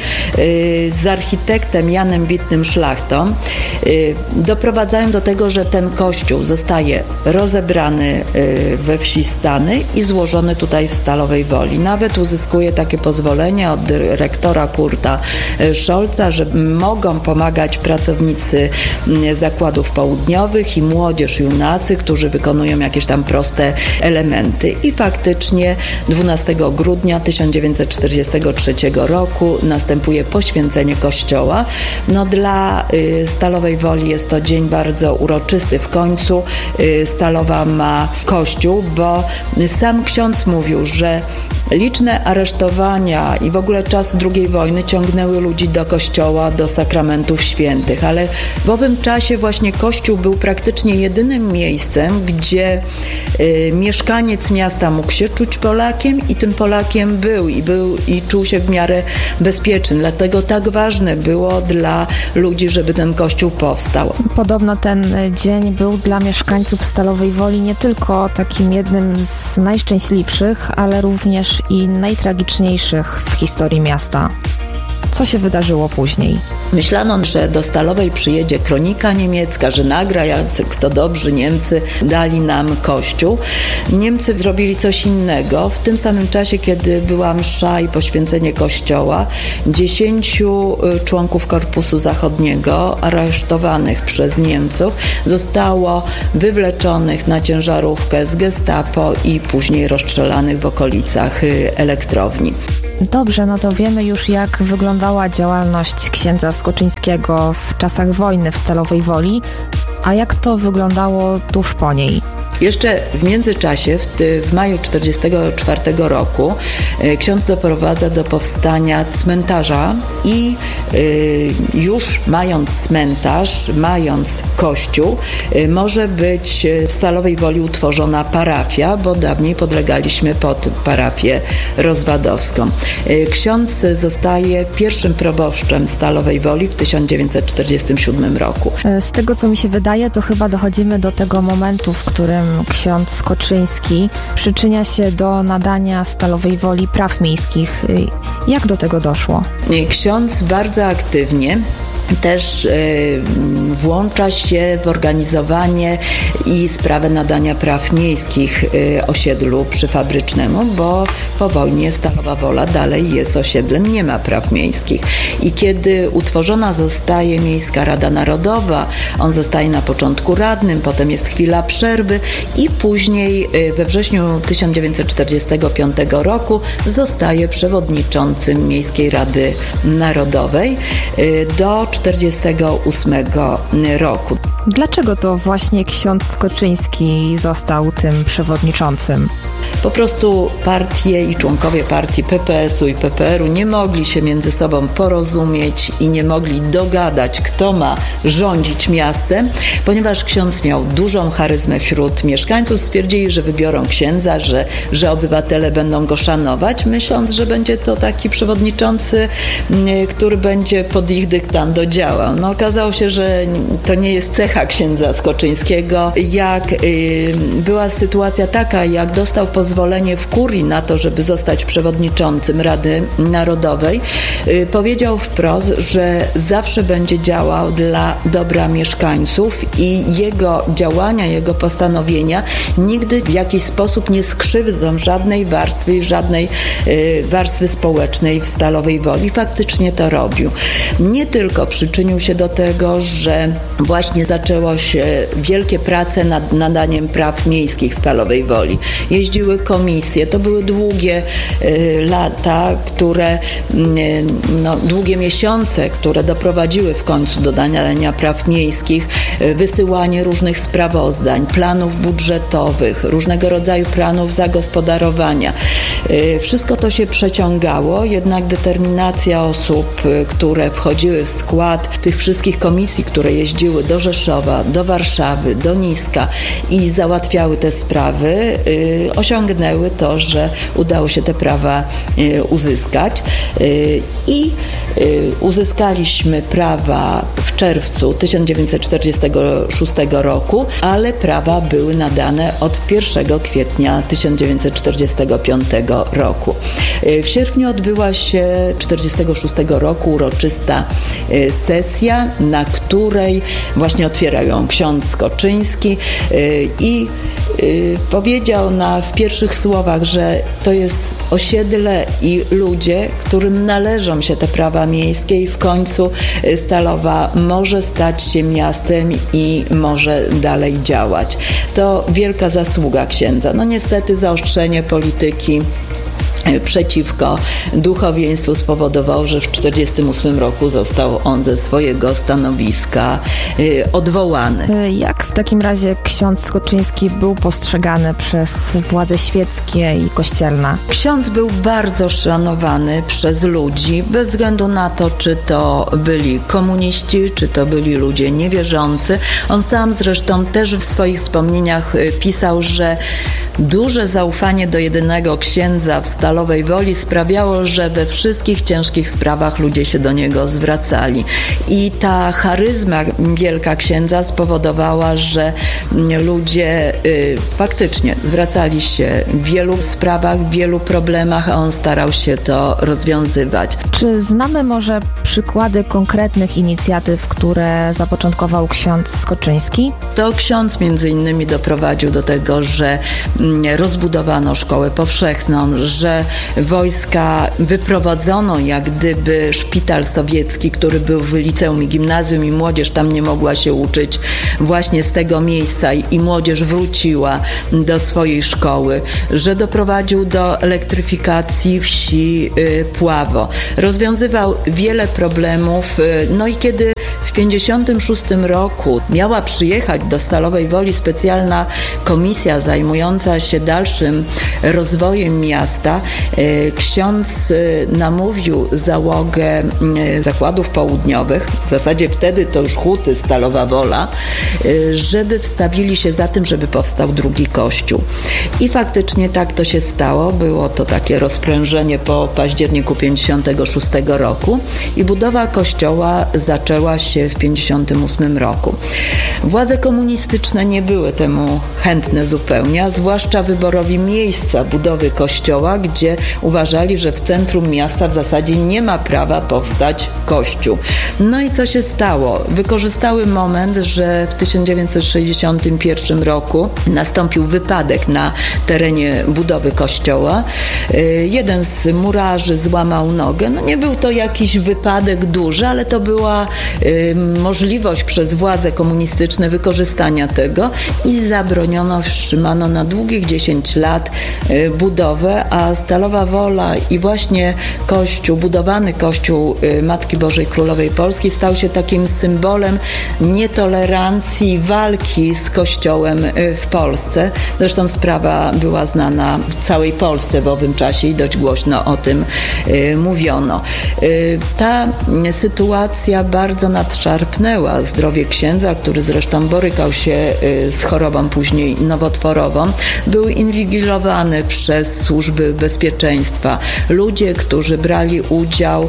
z architektem Janem Bitnym Szlachtą doprowadzają do tego, że ten kościół zostaje rozebrany we wsi Stany i złożony tutaj w Stalowej Woli. Nawet uzyskuje takie pozwolenie od dyrektora Kurta Scholza, że mogą pomagać pracownicy zakładów południowych i młodzież, junacy, którzy wykonują jakieś tam proste elementy. I faktycznie dwunastego grudnia tysiąc dziewięćset czterdziestego trzeciego roku następuje poświęcenie kościoła. No, dla y, Stalowej Woli jest to dzień bardzo uroczysty. W końcu y, Stalowa ma kościół, bo sam ksiądz mówił, że Liczne aresztowania i w ogóle czas drugiej wojny ciągnęły ludzi do kościoła, do sakramentów świętych, ale w owym czasie właśnie kościół był praktycznie jedynym miejscem, gdzie y, mieszkaniec miasta mógł się czuć Polakiem i tym Polakiem był i był i czuł się w miarę bezpieczny. Dlatego tak ważne było dla ludzi, żeby ten kościół powstał. Podobno ten dzień był dla mieszkańców Stalowej Woli nie tylko takim jednym z najszczęśliwszych, ale również i najtragiczniejszych w historii miasta. Co się wydarzyło później? Myślano, że do Stalowej przyjedzie kronika niemiecka, że nagra, jak to dobrzy Niemcy dali nam kościół. Niemcy zrobili coś innego. W tym samym czasie, kiedy była msza i poświęcenie kościoła, dziesięciu członków Korpusu Zachodniego aresztowanych przez Niemców zostało wywleczonych na ciężarówkę z Gestapo i później rozstrzelanych w okolicach elektrowni. Dobrze, no to wiemy już, jak wyglądała działalność księdza Skoczyńskiego w czasach wojny w Stalowej Woli, a jak to wyglądało tuż po niej. Jeszcze w międzyczasie, w, ty, w maju tysiąc dziewięćset czterdziestego czwartego roku, y, ksiądz doprowadza do powstania cmentarza i y, już mając cmentarz, mając kościół, y, może być w Stalowej Woli utworzona parafia, bo dawniej podlegaliśmy pod parafię rozwadowską. Y, ksiądz zostaje pierwszym proboszczem Stalowej Woli w tysiąc dziewięćset czterdziestym siódmym roku. Z tego, co mi się wydaje, to chyba dochodzimy do tego momentu, w którym ksiądz Skoczyński przyczynia się do nadania Stalowej Woli praw miejskich. Jak do tego doszło? Ksiądz bardzo aktywnie też y, włącza się w organizowanie i sprawę nadania praw miejskich y, osiedlu przyfabrycznemu, bo po wojnie Stalowa Wola dalej jest osiedlem, nie ma praw miejskich. I kiedy utworzona zostaje Miejska Rada Narodowa, on zostaje na początku radnym, potem jest chwila przerwy i później y, we wrześniu tysiąc dziewięćset czterdziestego piątego roku zostaje przewodniczącym Miejskiej Rady Narodowej y, do czterdziestego ósmego roku. Dlaczego to właśnie ksiądz Skoczyński został tym przewodniczącym? Po prostu partie i członkowie partii P P S u i P P R u nie mogli się między sobą porozumieć i nie mogli dogadać, kto ma rządzić miastem, ponieważ ksiądz miał dużą charyzmę wśród mieszkańców. Stwierdzili, że wybiorą księdza, że, że obywatele będą go szanować, myśląc, że będzie to taki przewodniczący, który będzie pod ich dyktando działał. No, okazało się, że to nie jest cecha księdza Skoczyńskiego. Jak y, była sytuacja taka, jak dostał pozwolenie w kurii na to, żeby zostać przewodniczącym Rady Narodowej, y, powiedział wprost, że zawsze będzie działał dla dobra mieszkańców i jego działania, jego postanowienia nigdy w jakiś sposób nie skrzywdzą żadnej warstwy i żadnej y, warstwy społecznej w Stalowej Woli. Faktycznie to robił. Nie tylko przyczynił się do tego, że właśnie zaczęło się wielkie prace nad nadaniem praw miejskich Stalowej Woli. Jeździły komisje, to były długie y, lata, które, y, no, długie miesiące, które doprowadziły w końcu do nadania praw miejskich, y, wysyłanie różnych sprawozdań, planów budżetowych, różnego rodzaju planów zagospodarowania. Y, wszystko to się przeciągało, jednak determinacja osób, y, które wchodziły w skład tych wszystkich komisji, które jeździły do Rzeszowa, do Warszawy, do Niska i załatwiały te sprawy, y, osiągnęły to, że udało się te prawa y, uzyskać. Y, I y, uzyskaliśmy prawa w czerwcu tysiąc dziewięćset czterdziestego szóstego roku, ale prawa były nadane od pierwszego kwietnia tysiąc dziewięćset czterdziestego piątego roku. Y, w sierpniu odbyła się czterdziestego szóstego roku uroczysta y, sesja, na której właśnie otwierał ją ksiądz Skoczyński y, i y, powiedział na, w pierwszych słowach, że to jest osiedle i ludzie, którym należą się te prawa miejskie i w końcu Stalowa może stać się miastem i może dalej działać. To wielka zasługa księdza. No niestety zaostrzenie polityki przeciwko duchowieństwu spowodował, że w tysiąc dziewięćset czterdziestym ósmym roku został on ze swojego stanowiska odwołany. Jak w takim razie ksiądz Skoczyński był postrzegany przez władze świeckie i kościelne? Ksiądz był bardzo szanowany przez ludzi, bez względu na to, czy to byli komuniści, czy to byli ludzie niewierzący. On sam zresztą też w swoich wspomnieniach pisał, że duże zaufanie do jedynego księdza w Stalowej Woli sprawiało, że we wszystkich ciężkich sprawach ludzie się do niego zwracali. I ta charyzma wielka księdza spowodowała, że ludzie y, faktycznie zwracali się w wielu sprawach, w wielu problemach, a on starał się to rozwiązywać. Czy znamy może przykłady konkretnych inicjatyw, które zapoczątkował ksiądz Skoczyński? To ksiądz między innymi doprowadził do tego, że rozbudowano szkołę powszechną, że wojska wyprowadzono jak gdyby szpital sowiecki, który był w liceum i gimnazjum i młodzież tam nie mogła się uczyć właśnie z tego miejsca i młodzież wróciła do swojej szkoły, że doprowadził do elektryfikacji wsi Pławo. Rozwiązywał wiele problemów, no i kiedy w pięćdziesiątym szóstym roku miała przyjechać do Stalowej Woli specjalna komisja zajmująca się dalszym rozwojem miasta, ksiądz namówił załogę zakładów południowych, w zasadzie wtedy to już huty Stalowa Wola, żeby wstawili się za tym, żeby powstał drugi kościół. I faktycznie tak to się stało. Było to takie rozprężenie po październiku pięćdziesiątego szóstego roku i budowa kościoła zaczęła się w pięćdziesiątym ósmym roku. Władze komunistyczne nie były temu chętne zupełnie, a zwłaszcza wyborowi miejsca budowy kościoła, gdzie uważali, że w centrum miasta w zasadzie nie ma prawa powstać kościół. No i co się stało? Wykorzystały moment, że w tysiąc dziewięćset sześćdziesiątym pierwszym roku nastąpił wypadek na terenie budowy kościoła. Jeden z murarzy złamał nogę. No nie był to jakiś wypadek duży, ale to była y, możliwość przez władze komunistyczne wykorzystania tego i zabroniono, wstrzymano na długich dziesięć lat y, budowę, a Stalowa Wola i właśnie kościół, budowany kościół y, Matki Bożej Królowej Polski stał się takim symbolem nietolerancji, walki z kościołem y, w Polsce. Zresztą sprawa była znana w całej Polsce w owym czasie i dość głośno o tym y, mówiono. Y, ta sytuacja bardzo nadszarpnęła zdrowie księdza, który zresztą borykał się z chorobą później nowotworową. Był inwigilowany przez służby bezpieczeństwa. Ludzie, którzy brali udział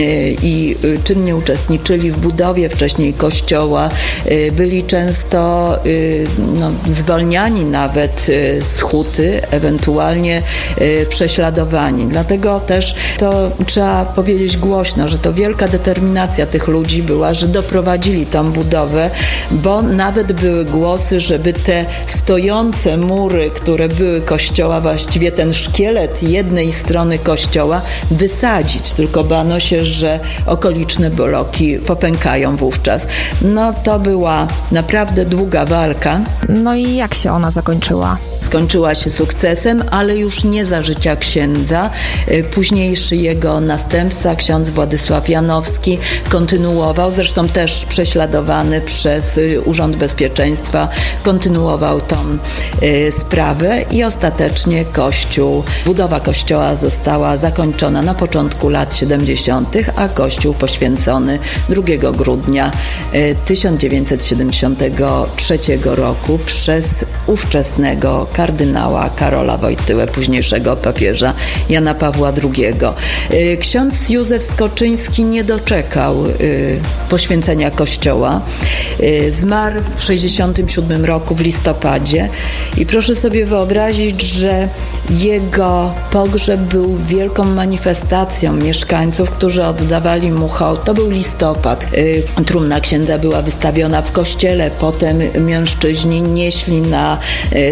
i czynnie uczestniczyli w budowie wcześniej kościoła, byli często no, zwolniani nawet z huty, ewentualnie prześladowani. Dlatego też to trzeba powiedzieć głośno, że to wielka determinacja tych ludzi była, że doprowadzili tą budowę, bo nawet były głosy, żeby te stojące mury, które były kościoła, właściwie ten szkielet jednej strony kościoła wysadzić, tylko bano się, że okoliczne bloki popękają wówczas. No to była naprawdę długa walka. No i jak się ona zakończyła? Skończyła się sukcesem, ale już nie za życia księdza. Późniejszy jego następca, ksiądz Władysław Janowski, kontynuował, zresztą też prześladowany przez Urząd Bezpieczeństwa, kontynuował tą y, sprawę i ostatecznie kościół, budowa kościoła została zakończona na początku lat siedemdziesiątych, a kościół poświęcony drugiego grudnia y, tysiąc dziewięćset siedemdziesiątego trzeciego roku przez ówczesnego kardynała Karola Wojtyłę, późniejszego papieża Jana Pawła drugiego. Y, ksiądz Józef Skoczyński nie doczekał y, poświęcenia kościoła. Y, zmarł w sześćdziesiątym siódmym roku w listopadzie i proszę sobie wyobrazić, że jego pogrzeb był wielką manifestacją mieszkańców, którzy oddawali mu hołd. To był listopad. Y, trumna księdza była wystawiona w kościele, potem mężczyźni nieśli na y, cmentarz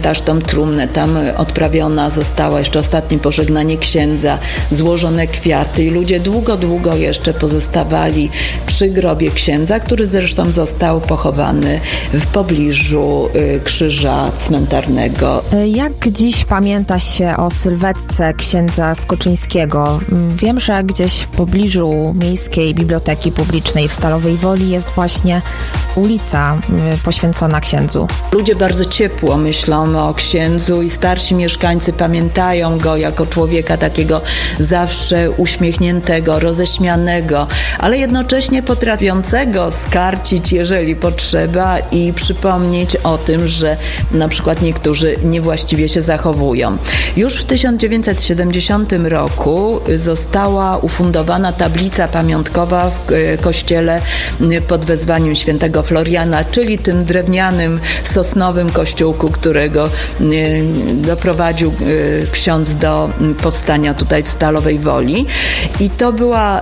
pamiętasz tą trumnę, tam odprawiona została jeszcze ostatnie pożegnanie księdza, złożone kwiaty i ludzie długo, długo jeszcze pozostawali przy grobie księdza, który zresztą został pochowany w pobliżu krzyża cmentarnego. Jak dziś pamięta się o sylwetce księdza Skoczyńskiego? Wiem, że gdzieś w pobliżu Miejskiej Biblioteki Publicznej w Stalowej Woli jest właśnie ulica poświęcona księdzu. Ludzie bardzo ciepło myślą o księdzu i starsi mieszkańcy pamiętają go jako człowieka takiego zawsze uśmiechniętego, roześmianego, ale jednocześnie potrafiącego skarcić, jeżeli potrzeba, i przypomnieć o tym, że na przykład niektórzy niewłaściwie się zachowują. Już w tysiąc dziewięćset siedemdziesiątym roku została ufundowana tablica pamiątkowa w kościele pod wezwaniem świętego Floriana, czyli tym drewnianym, sosnowym kościółku, którego doprowadził ksiądz do powstania tutaj w Stalowej Woli. I to była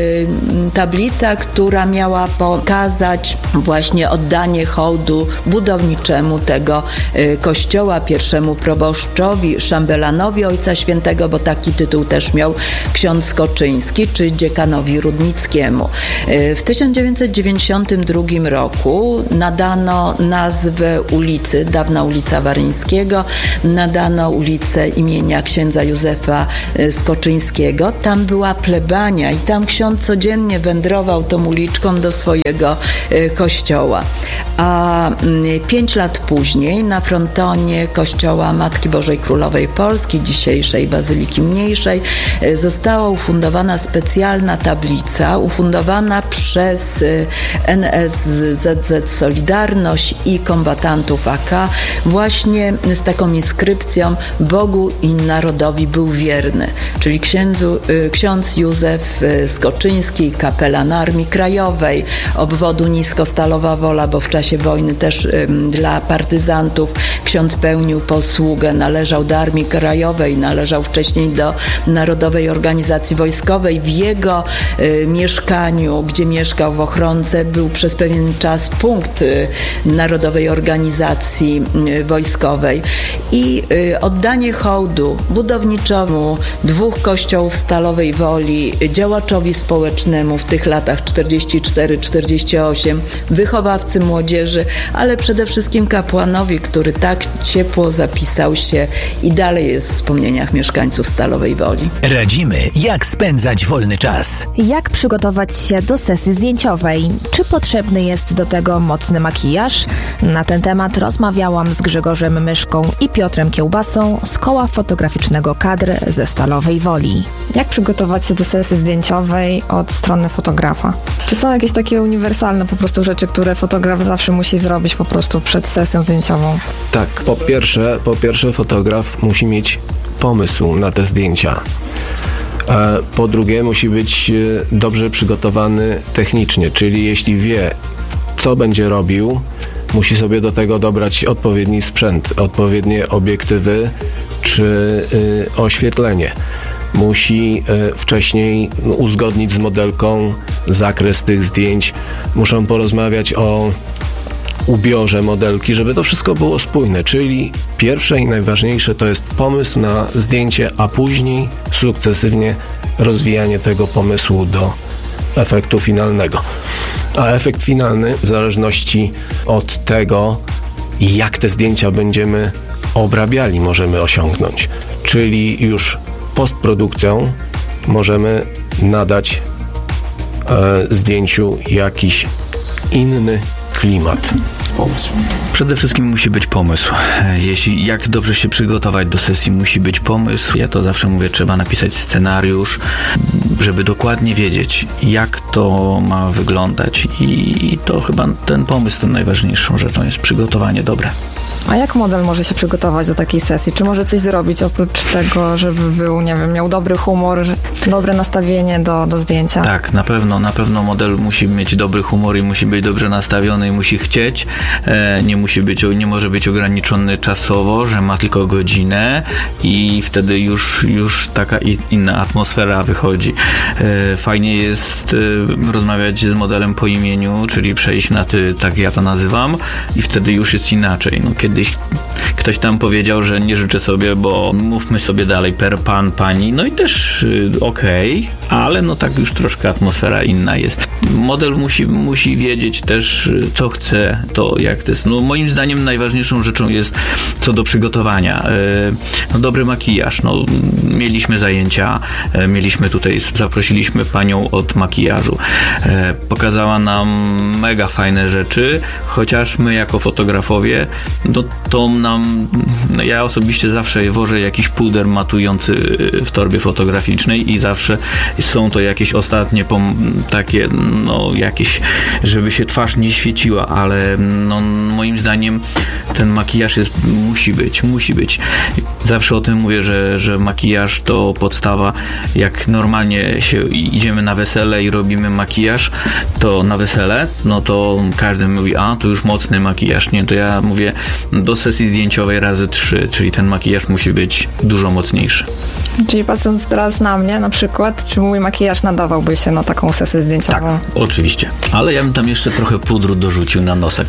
tablica, która miała pokazać właśnie oddanie hołdu budowniczemu tego kościoła, pierwszemu proboszczowi, szambelanowi Ojca Świętego, bo taki tytuł też miał ksiądz Skoczyński, czy dziekanowi Rudnickiemu. W tysiąc dziewięćset dziewięćdziesiątym drugim roku nadano nazwę ulicy, dawna ulica Waryńskiego, nadano ulicę imienia księdza Józefa Skoczyńskiego. Tam była plebania i tam ksiądz codziennie wędrował tą uliczką do swojego kościoła. A pięć lat później na frontonie kościoła Matki Bożej Królowej Polski, dzisiejszej Bazyliki Mniejszej, została ufundowana specjalna tablica, ufundowana przez N S Z Z Solidarność i kombatantów A K, właśnie z taką inskrypcją: Bogu i narodowi był wierny, czyli księdzu, ksiądz Józef Skoczyński, kapelan Armii Krajowej, obwodu Nisko-Stalowa Wola, bo w czasie wojny też dla partyzantów ksiądz pełnił posługę, należał do Armii Krajowej, należał wcześniej do Narodowej Organizacji Wojskowej. W jego y, mieszkaniu, gdzie mieszkał w Ochronce, był przez pewien czas punkt y, Narodowej Organizacji y, Wojskowej. I y, oddanie hołdu budowniczemu dwóch kościołów w Stalowej Woli, działaczowi społecznemu w tych latach czterdziesty czwarty czterdziesty osiem, wychowawcy młodzieży, ale przede wszystkim kapłanowi, który tak ciepło zapisał się i dalej jest w wspomnieniach mieszkańców Stalowej Woli. Radzimy, jak spędzać wolny czas. Jak przygotować się do sesji zdjęciowej? Czy potrzebny jest do tego mocny makijaż? Na ten temat rozmawiałam z Grzegorzem Myszką i Piotrem Kiełbasą z Koła Fotograficznego Kadr ze Stalowej Woli. Jak przygotować się do sesji zdjęciowej od strony fotografa? Czy są jakieś takie uniwersalne po prostu rzeczy, które fotograf zawsze musi zrobić po prostu przed sesją zdjęciową? Tak, po pierwsze, po pierwsze fotograf musi mieć pomysł na te zdjęcia. Po drugie, musi być dobrze przygotowany technicznie, czyli jeśli wie, co będzie robił, musi sobie do tego dobrać odpowiedni sprzęt, odpowiednie obiektywy czy y, oświetlenie. Musi y, wcześniej uzgodnić z modelką zakres tych zdjęć, muszą porozmawiać o ubiorze modelki, żeby to wszystko było spójne, czyli pierwsze i najważniejsze to jest pomysł na zdjęcie, a później sukcesywnie rozwijanie tego pomysłu do efektu finalnego. A efekt finalny w zależności od tego, jak te zdjęcia będziemy obrabiali, możemy osiągnąć. Czyli już postprodukcją możemy nadać e, zdjęciu jakiś inny klimat. Pomysł. Przede wszystkim musi być pomysł. Jeśli jak dobrze się przygotować do sesji, musi być pomysł. Ja to zawsze mówię, trzeba napisać scenariusz, żeby dokładnie wiedzieć, jak to ma wyglądać. I to chyba ten pomysł, tą najważniejszą rzeczą jest przygotowanie dobre. A jak model może się przygotować do takiej sesji? Czy może coś zrobić oprócz tego, żeby był, nie wiem, miał dobry humor, dobre nastawienie do, do zdjęcia? Tak, na pewno, na pewno model musi mieć dobry humor i musi być dobrze nastawiony i musi chcieć. E, nie musi być, nie może być ograniczony czasowo, że ma tylko godzinę i wtedy już, już taka inna atmosfera wychodzi. E, fajnie jest e, rozmawiać z modelem po imieniu, czyli przejść na ty, tak ja to nazywam, i wtedy już jest inaczej. No, kiedy kiedyś ktoś tam powiedział, że nie życzę sobie, bo mówmy sobie dalej per pan, pani, no i też y, okej, okay, ale no tak już troszkę atmosfera inna jest. Model musi, musi wiedzieć też, y, co chce, to jak to jest. No moim zdaniem najważniejszą rzeczą jest co do przygotowania. Y, no dobry makijaż, no mieliśmy zajęcia, y, mieliśmy tutaj, zaprosiliśmy panią od makijażu. Y, pokazała nam mega fajne rzeczy, chociaż my jako fotografowie, no to nam, no ja osobiście zawsze wożę jakiś puder matujący w torbie fotograficznej i zawsze są to jakieś ostatnie pom- takie, no jakieś, żeby się twarz nie świeciła, ale no moim zdaniem ten makijaż jest, musi być, musi być. Zawsze o tym mówię, że, że makijaż to podstawa. Jak normalnie się idziemy na wesele i robimy makijaż, to na wesele, no to każdy mówi, a to już mocny makijaż, nie, to ja mówię do sesji zdjęciowej razy trzy, czyli ten makijaż musi być dużo mocniejszy. Czyli patrząc teraz na mnie na przykład, czy mój makijaż nadawałby się na taką sesję zdjęciową? Tak, oczywiście. Ale ja bym tam jeszcze trochę pudru dorzucił na nosek.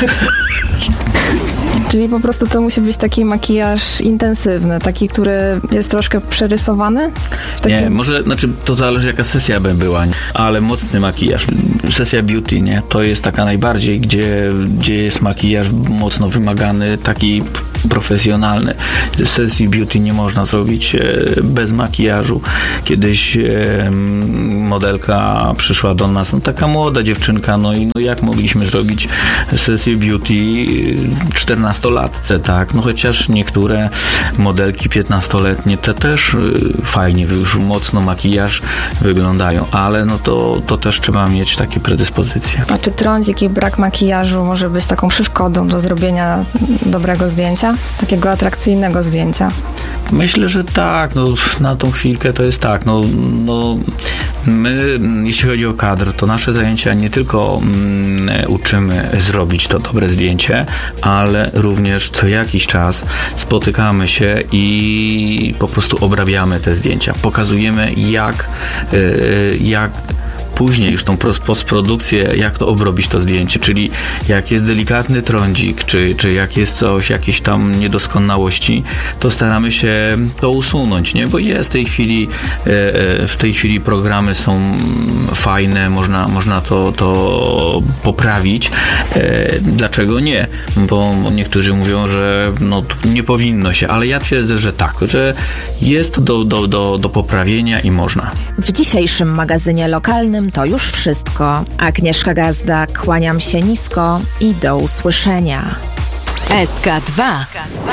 Czyli po prostu to musi być taki makijaż intensywny, taki, który jest troszkę przerysowany? Takim... Nie, może, znaczy to zależy jaka sesja by była, nie? Ale mocny makijaż. Sesja beauty, nie? To jest taka najbardziej, gdzie, gdzie jest makijaż mocno wymagany, taki profesjonalny. Sesji beauty nie można zrobić bez makijażu. Kiedyś e, modelka przyszła do nas, no taka młoda dziewczynka, no i no jak mogliśmy zrobić sesję beauty czternastolatce, tak? No chociaż niektóre modelki piętnastoletnie te też fajnie, już mocno makijaż wyglądają, ale no to, to też trzeba mieć takie predyspozycje. A czy trądzik i brak makijażu może być taką przeszkodą do zrobienia dobrego zdjęcia? Takiego atrakcyjnego zdjęcia? Myślę, że tak. No, na tą chwilkę to jest tak. No, no, my, jeśli chodzi o kadr, to nasze zajęcia nie tylko mm, uczymy zrobić to dobre zdjęcie, ale również co jakiś czas spotykamy się i po prostu obrabiamy te zdjęcia. Pokazujemy, jak, yy, jak później już tą postprodukcję, jak to obrobić to zdjęcie, czyli jak jest delikatny trądzik, czy, czy jak jest coś, jakieś tam niedoskonałości, to staramy się to usunąć, nie? Bo jest w tej chwili w tej chwili programy są fajne, można, można to, to poprawić. Dlaczego nie? Bo niektórzy mówią, że no, nie powinno się, ale ja twierdzę, że tak, że jest to do, do, do, do poprawienia i można. W dzisiejszym magazynie lokalnym to już wszystko. Agnieszka Gazda, kłaniam się nisko i do usłyszenia. S K dwa.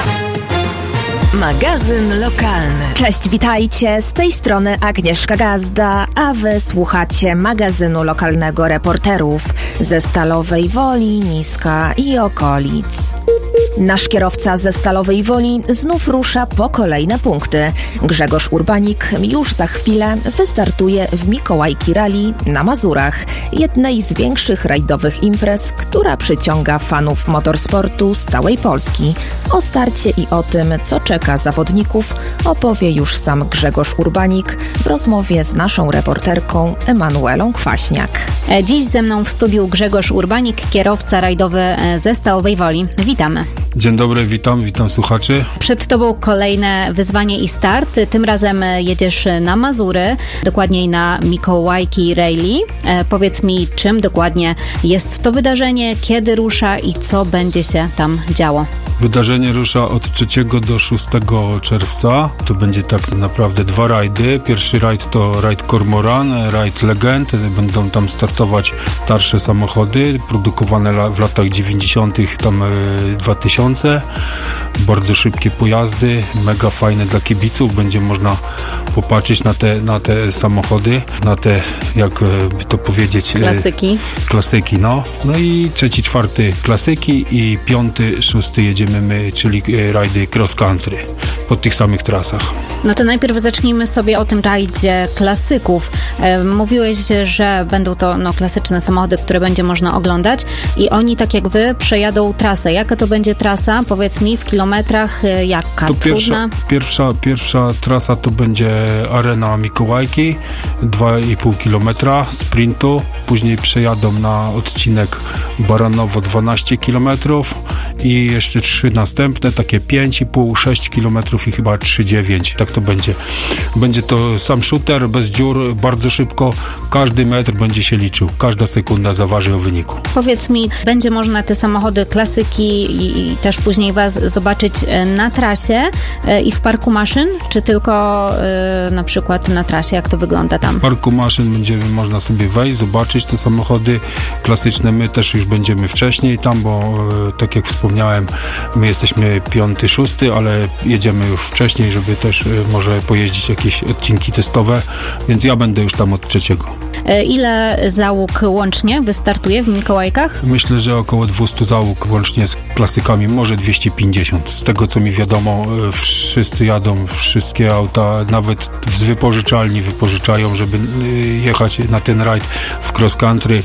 Magazyn lokalny. Cześć, witajcie. Z tej strony Agnieszka Gazda, a wy słuchacie magazynu lokalnego reporterów ze Stalowej Woli, Niska i okolic. Nasz kierowca ze Stalowej Woli znów rusza po kolejne punkty. Grzegorz Urbanik już za chwilę wystartuje w Mikołajki Rally na Mazurach, jednej z większych rajdowych imprez, która przyciąga fanów motorsportu z całej Polski. O starcie i o tym, co czeka zawodników, opowie już sam Grzegorz Urbanik w rozmowie z naszą reporterką Emanuelą Kwaśniak. Dziś ze mną w studiu Grzegorz Urbanik, kierowca rajdowy ze Stalowej Woli. Witamy. Dzień dobry, witam, witam słuchaczy. Przed Tobą kolejne wyzwanie i start. Tym razem jedziesz na Mazury, dokładniej na Mikołajki Rally. E, powiedz mi, czym dokładnie jest to wydarzenie, kiedy rusza i co będzie się tam działo? Wydarzenie rusza od trzeciego do szóstego czerwca. To będzie tak naprawdę dwa rajdy. Pierwszy rajd to rajd Kormoran, rajd Legend. Będą tam startować starsze samochody, produkowane w latach dziewięćdziesiątych, tam dwa tysiące. Bardzo szybkie pojazdy, mega fajne dla kibiców. Będzie można popatrzeć na te, na te samochody, na te, jak by to powiedzieć... Klasyki. Klasyki, no. No i trzeci, czwarty klasyki i piąty, szósty jedziemy my, czyli rajdy cross country po tych samych trasach. No to najpierw zacznijmy sobie o tym rajdzie klasyków. E, mówiłeś, że będą to no, klasyczne samochody, które będzie można oglądać i oni, tak jak wy, przejadą trasę. Jaka to będzie trasa? trasa, powiedz mi w kilometrach jaka? To pierwsza, pierwsza, pierwsza trasa to będzie arena Mikołajki, dwa i pół kilometra sprintu, później przejadą na odcinek Baranowo dwanaście kilometrów i jeszcze trzy następne, takie pięć i pół, sześć kilometrów i chyba trzy dziewięć, tak to będzie. Będzie to sam shooter, bez dziur, bardzo szybko, każdy metr będzie się liczył, każda sekunda zaważy o wyniku. Powiedz mi, będzie można te samochody klasyki i, i też później was zobaczyć na trasie i w parku maszyn, czy tylko y, na przykład na trasie, jak to wygląda tam? W parku maszyn będzie można sobie wejść, zobaczyć te samochody klasyczne. My też już będziemy wcześniej tam, bo y, tak jak wspomniałem, my jesteśmy piąty, szósty, ale jedziemy już wcześniej, żeby też y, może pojeździć jakieś odcinki testowe, więc ja będę już tam od trzeciego. Ile załóg łącznie wystartuje w Mikołajkach? Myślę, że około dwieście załóg łącznie z klasykami, może dwieście pięćdziesiąt. Z tego, co mi wiadomo, wszyscy jadą, wszystkie auta, nawet z wypożyczalni wypożyczają, żeby jechać na ten rajd w cross country.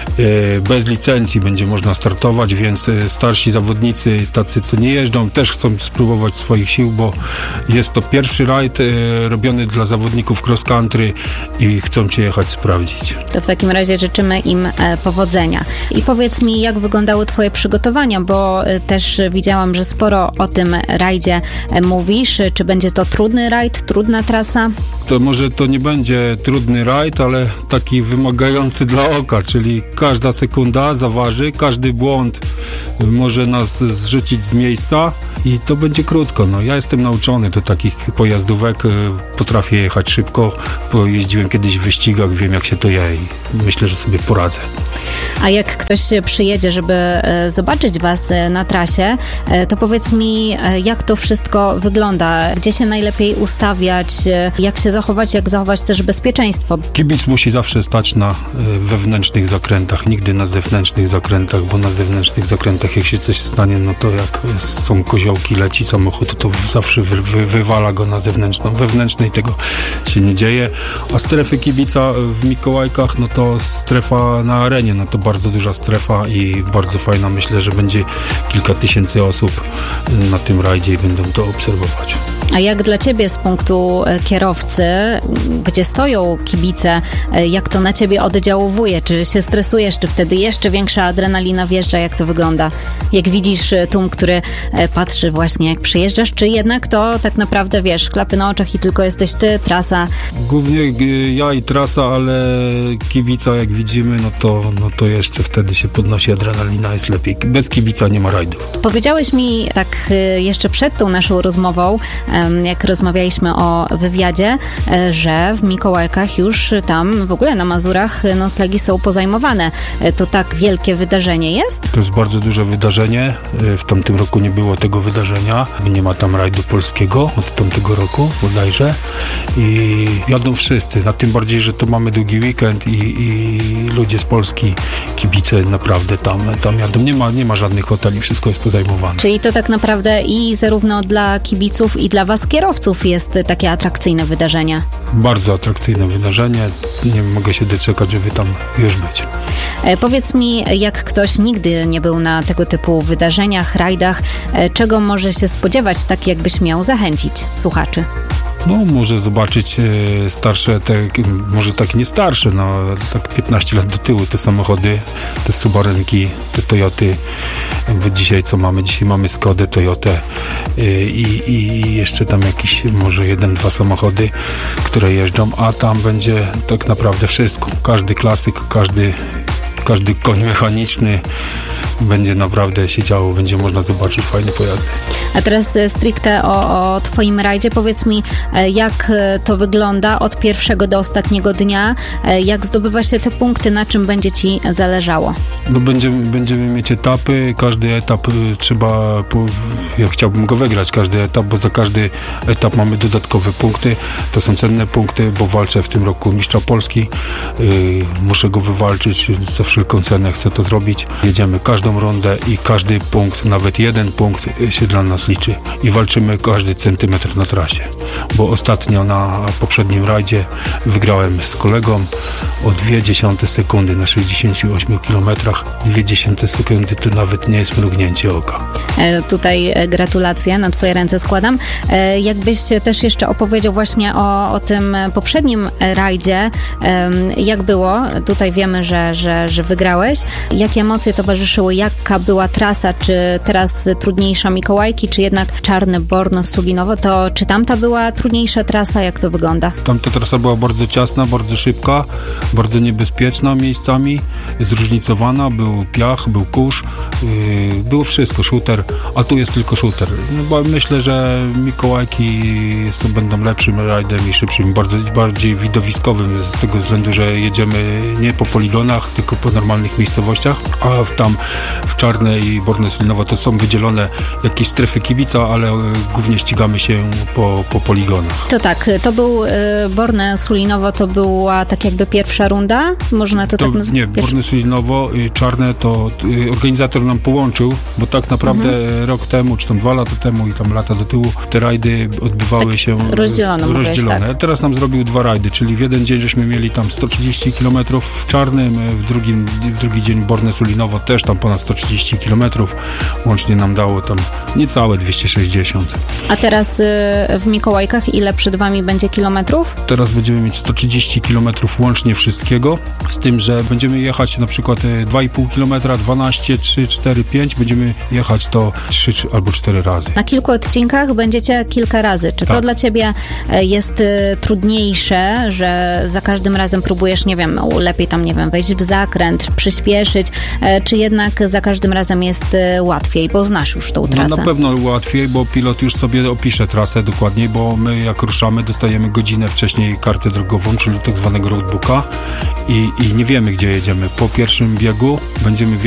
Bez licencji będzie można startować, więc starsi zawodnicy, tacy, co nie jeżdżą, też chcą spróbować swoich sił, bo jest to pierwszy rajd robiony dla zawodników cross country i chcą cię jechać sprawdzić. To w takim razie życzymy im powodzenia. I powiedz mi, jak wyglądały twoje przygotowania, bo też widziałam, że sporo o tym rajdzie mówisz. Czy będzie to trudny rajd, trudna trasa? To może to nie będzie trudny rajd, ale taki wymagający dla oka, czyli każda sekunda zaważy, każdy błąd może nas zrzucić z miejsca i to będzie krótko. No, ja jestem nauczony do takich pojazdówek, potrafię jechać szybko, bo jeździłem kiedyś w wyścigach, wiem jak się to je i myślę, że sobie poradzę. A jak ktoś przyjedzie, żeby zobaczyć was na trasie, to powiedz mi, jak to wszystko wygląda? Gdzie się najlepiej ustawiać? Jak się zachować? Jak zachować też bezpieczeństwo? Kibic musi zawsze stać na wewnętrznych zakrętach, nigdy na zewnętrznych zakrętach, bo na zewnętrznych zakrętach jak się coś stanie, no to jak są koziołki, leci samochód, to zawsze wy, wy, wywala go na zewnętrzną. Wewnętrznej tego się nie dzieje. A strefy kibica w Mikołajkach, no to strefa na arenie, no to bardzo duża strefa i bardzo fajna. Myślę, że będzie kilka tysięcy osób na tym rajdzie i będą to obserwować. A jak dla ciebie z punktu kierowcy, gdzie stoją kibice, jak to na ciebie oddziałuje? Czy się stresujesz, czy wtedy jeszcze większa adrenalina wjeżdża? Jak to wygląda? Jak widzisz tłum, który patrzy właśnie jak przyjeżdżasz, czy jednak to tak naprawdę, wiesz, klapy na oczach i tylko jesteś ty, trasa? Głównie ja i trasa, ale kibica jak widzimy, no to, no to jeszcze wtedy się podnosi adrenalina, jest lepiej. Bez kibica nie ma rajdów. Powiedziałeś mi tak jeszcze przed tą naszą rozmową, jak rozmawialiśmy o wywiadzie, że w Mikołajkach już tam w ogóle na Mazurach noclegi są pozajmowane. To tak wielkie wydarzenie jest? To jest bardzo duże wydarzenie. W tamtym roku nie było tego wydarzenia. Nie ma tam rajdu polskiego od tamtego roku bodajże. I jadą wszyscy. Na tym bardziej, że to mamy długi weekend i, i ludzie z Polski, kibice naprawdę tam, tam jadą. Nie ma, nie ma żadnych hoteli, wszystko jest pozajmowane. Czyli to tak naprawdę i zarówno dla kibiców i dla was kierowców jest takie atrakcyjne wydarzenie. Bardzo atrakcyjne wydarzenie. Nie mogę się doczekać, żeby tam już być. E, powiedz mi, jak ktoś nigdy nie był na tego typu wydarzeniach, rajdach, e, czego może się spodziewać, tak jakbyś miał zachęcić słuchaczy? No, może zobaczyć e, starsze, te, może tak nie starsze, no tak piętnaście lat do tyłu te samochody, te Subarenki, te Toyoty, bo dzisiaj co mamy? Dzisiaj mamy Skodę, Toyotę e, i, i jeszcze tam jakieś może jeden, dwa samochody, które jeżdżą, a tam będzie tak naprawdę wszystko. Każdy klasyk, każdy każdy koń mechaniczny będzie naprawdę się działo, będzie można zobaczyć fajne pojazdy. A teraz stricte o, o twoim rajdzie. Powiedz mi, jak to wygląda od pierwszego do ostatniego dnia, jak zdobywa się te punkty, na czym będzie ci zależało? No będziemy, będziemy mieć etapy, każdy etap trzeba, ja chciałbym go wygrać, każdy etap, bo za każdy etap mamy dodatkowe punkty, to są cenne punkty, bo walczę w tym roku mistrza Polski, yy, muszę go wywalczyć, za wszelką cenę chcę to zrobić. Jedziemy każdą rundę i każdy punkt, nawet jeden punkt się dla nas liczy i walczymy każdy centymetr na trasie, bo ostatnio na poprzednim rajdzie wygrałem z kolegą o dwie dziesiąte sekundy na sześćdziesięciu ośmiu kilometrach. Dwie dziesiąte sekundy to nawet nie jest mrugnięcie oka. E, tutaj gratulacje na twoje ręce składam. E, jakbyś też jeszcze opowiedział właśnie o, o tym poprzednim rajdzie, e, jak było? Tutaj wiemy, że, że, że wygrałeś. Jakie emocje towarzyszyły? Jaka była trasa? Czy teraz trudniejsza Mikołajki, czy jednak Czarny Borno Sulinowo? To czy tamta była trudniejsza trasa? Jak to wygląda? Tamta trasa była bardzo ciasna, bardzo szybka, bardzo niebezpieczna miejscami, zróżnicowana. Był piach, był kurz, yy, było wszystko, shooter, a tu jest tylko shooter. No, bo myślę, że Mikołajki są, będą lepszym rajdem i szybszym, bardzo, bardziej widowiskowym z tego względu, że jedziemy nie po poligonach, tylko po normalnych miejscowościach, a w, tam w Czarne i Borne Sulinowo to są wydzielone jakieś strefy kibica, ale głównie ścigamy się po, po poligonach. To tak, to był y, Borne Sulinowo, to była tak jakby pierwsza runda? Można to, to tak nazwać? Nie, Borne Sulinowo, y, Czarne to y, organizator nam połączył, bo tak naprawdę mhm. rok temu, czy tam dwa lata temu i tam lata do tyłu, te rajdy odbywały tak się rozdzielone. Y, rozdzielone. Tak. Teraz nam zrobił dwa rajdy, czyli w jeden dzień żeśmy mieli tam sto trzydzieści kilometrów w Czarnym, w, drugim, w drugi dzień Borne Sulinowo też tam ponad sto trzydzieści kilometrów. Łącznie nam dało tam niecałe dwieście sześćdziesiąt. A teraz y, w Mikołajkach ile przed wami będzie kilometrów? Teraz będziemy mieć sto trzydzieści kilometrów łącznie wszystkiego, z tym, że będziemy jechać na przykład dwa i pół kilometra, dwanaście, trzy, cztery, pięć, będziemy jechać to trzy albo cztery razy. Na kilku odcinkach będziecie kilka razy. Czy tak. to dla ciebie jest y, trudniejsze, że za każdym razem próbujesz, nie wiem, no, lepiej tam, nie wiem, wejść w zakręt, przyspieszyć, y, czy jednak za każdym razem jest y, łatwiej, bo znasz już tą trasę? No, na pewno łatwiej, bo pilot już sobie opisze trasę dokładniej, bo my jak ruszamy, dostajemy godzinę wcześniej kartę drogową, czyli tak zwanego roadbooka i, i nie wiemy, gdzie jedziemy. Po pierwszym biegu będziemy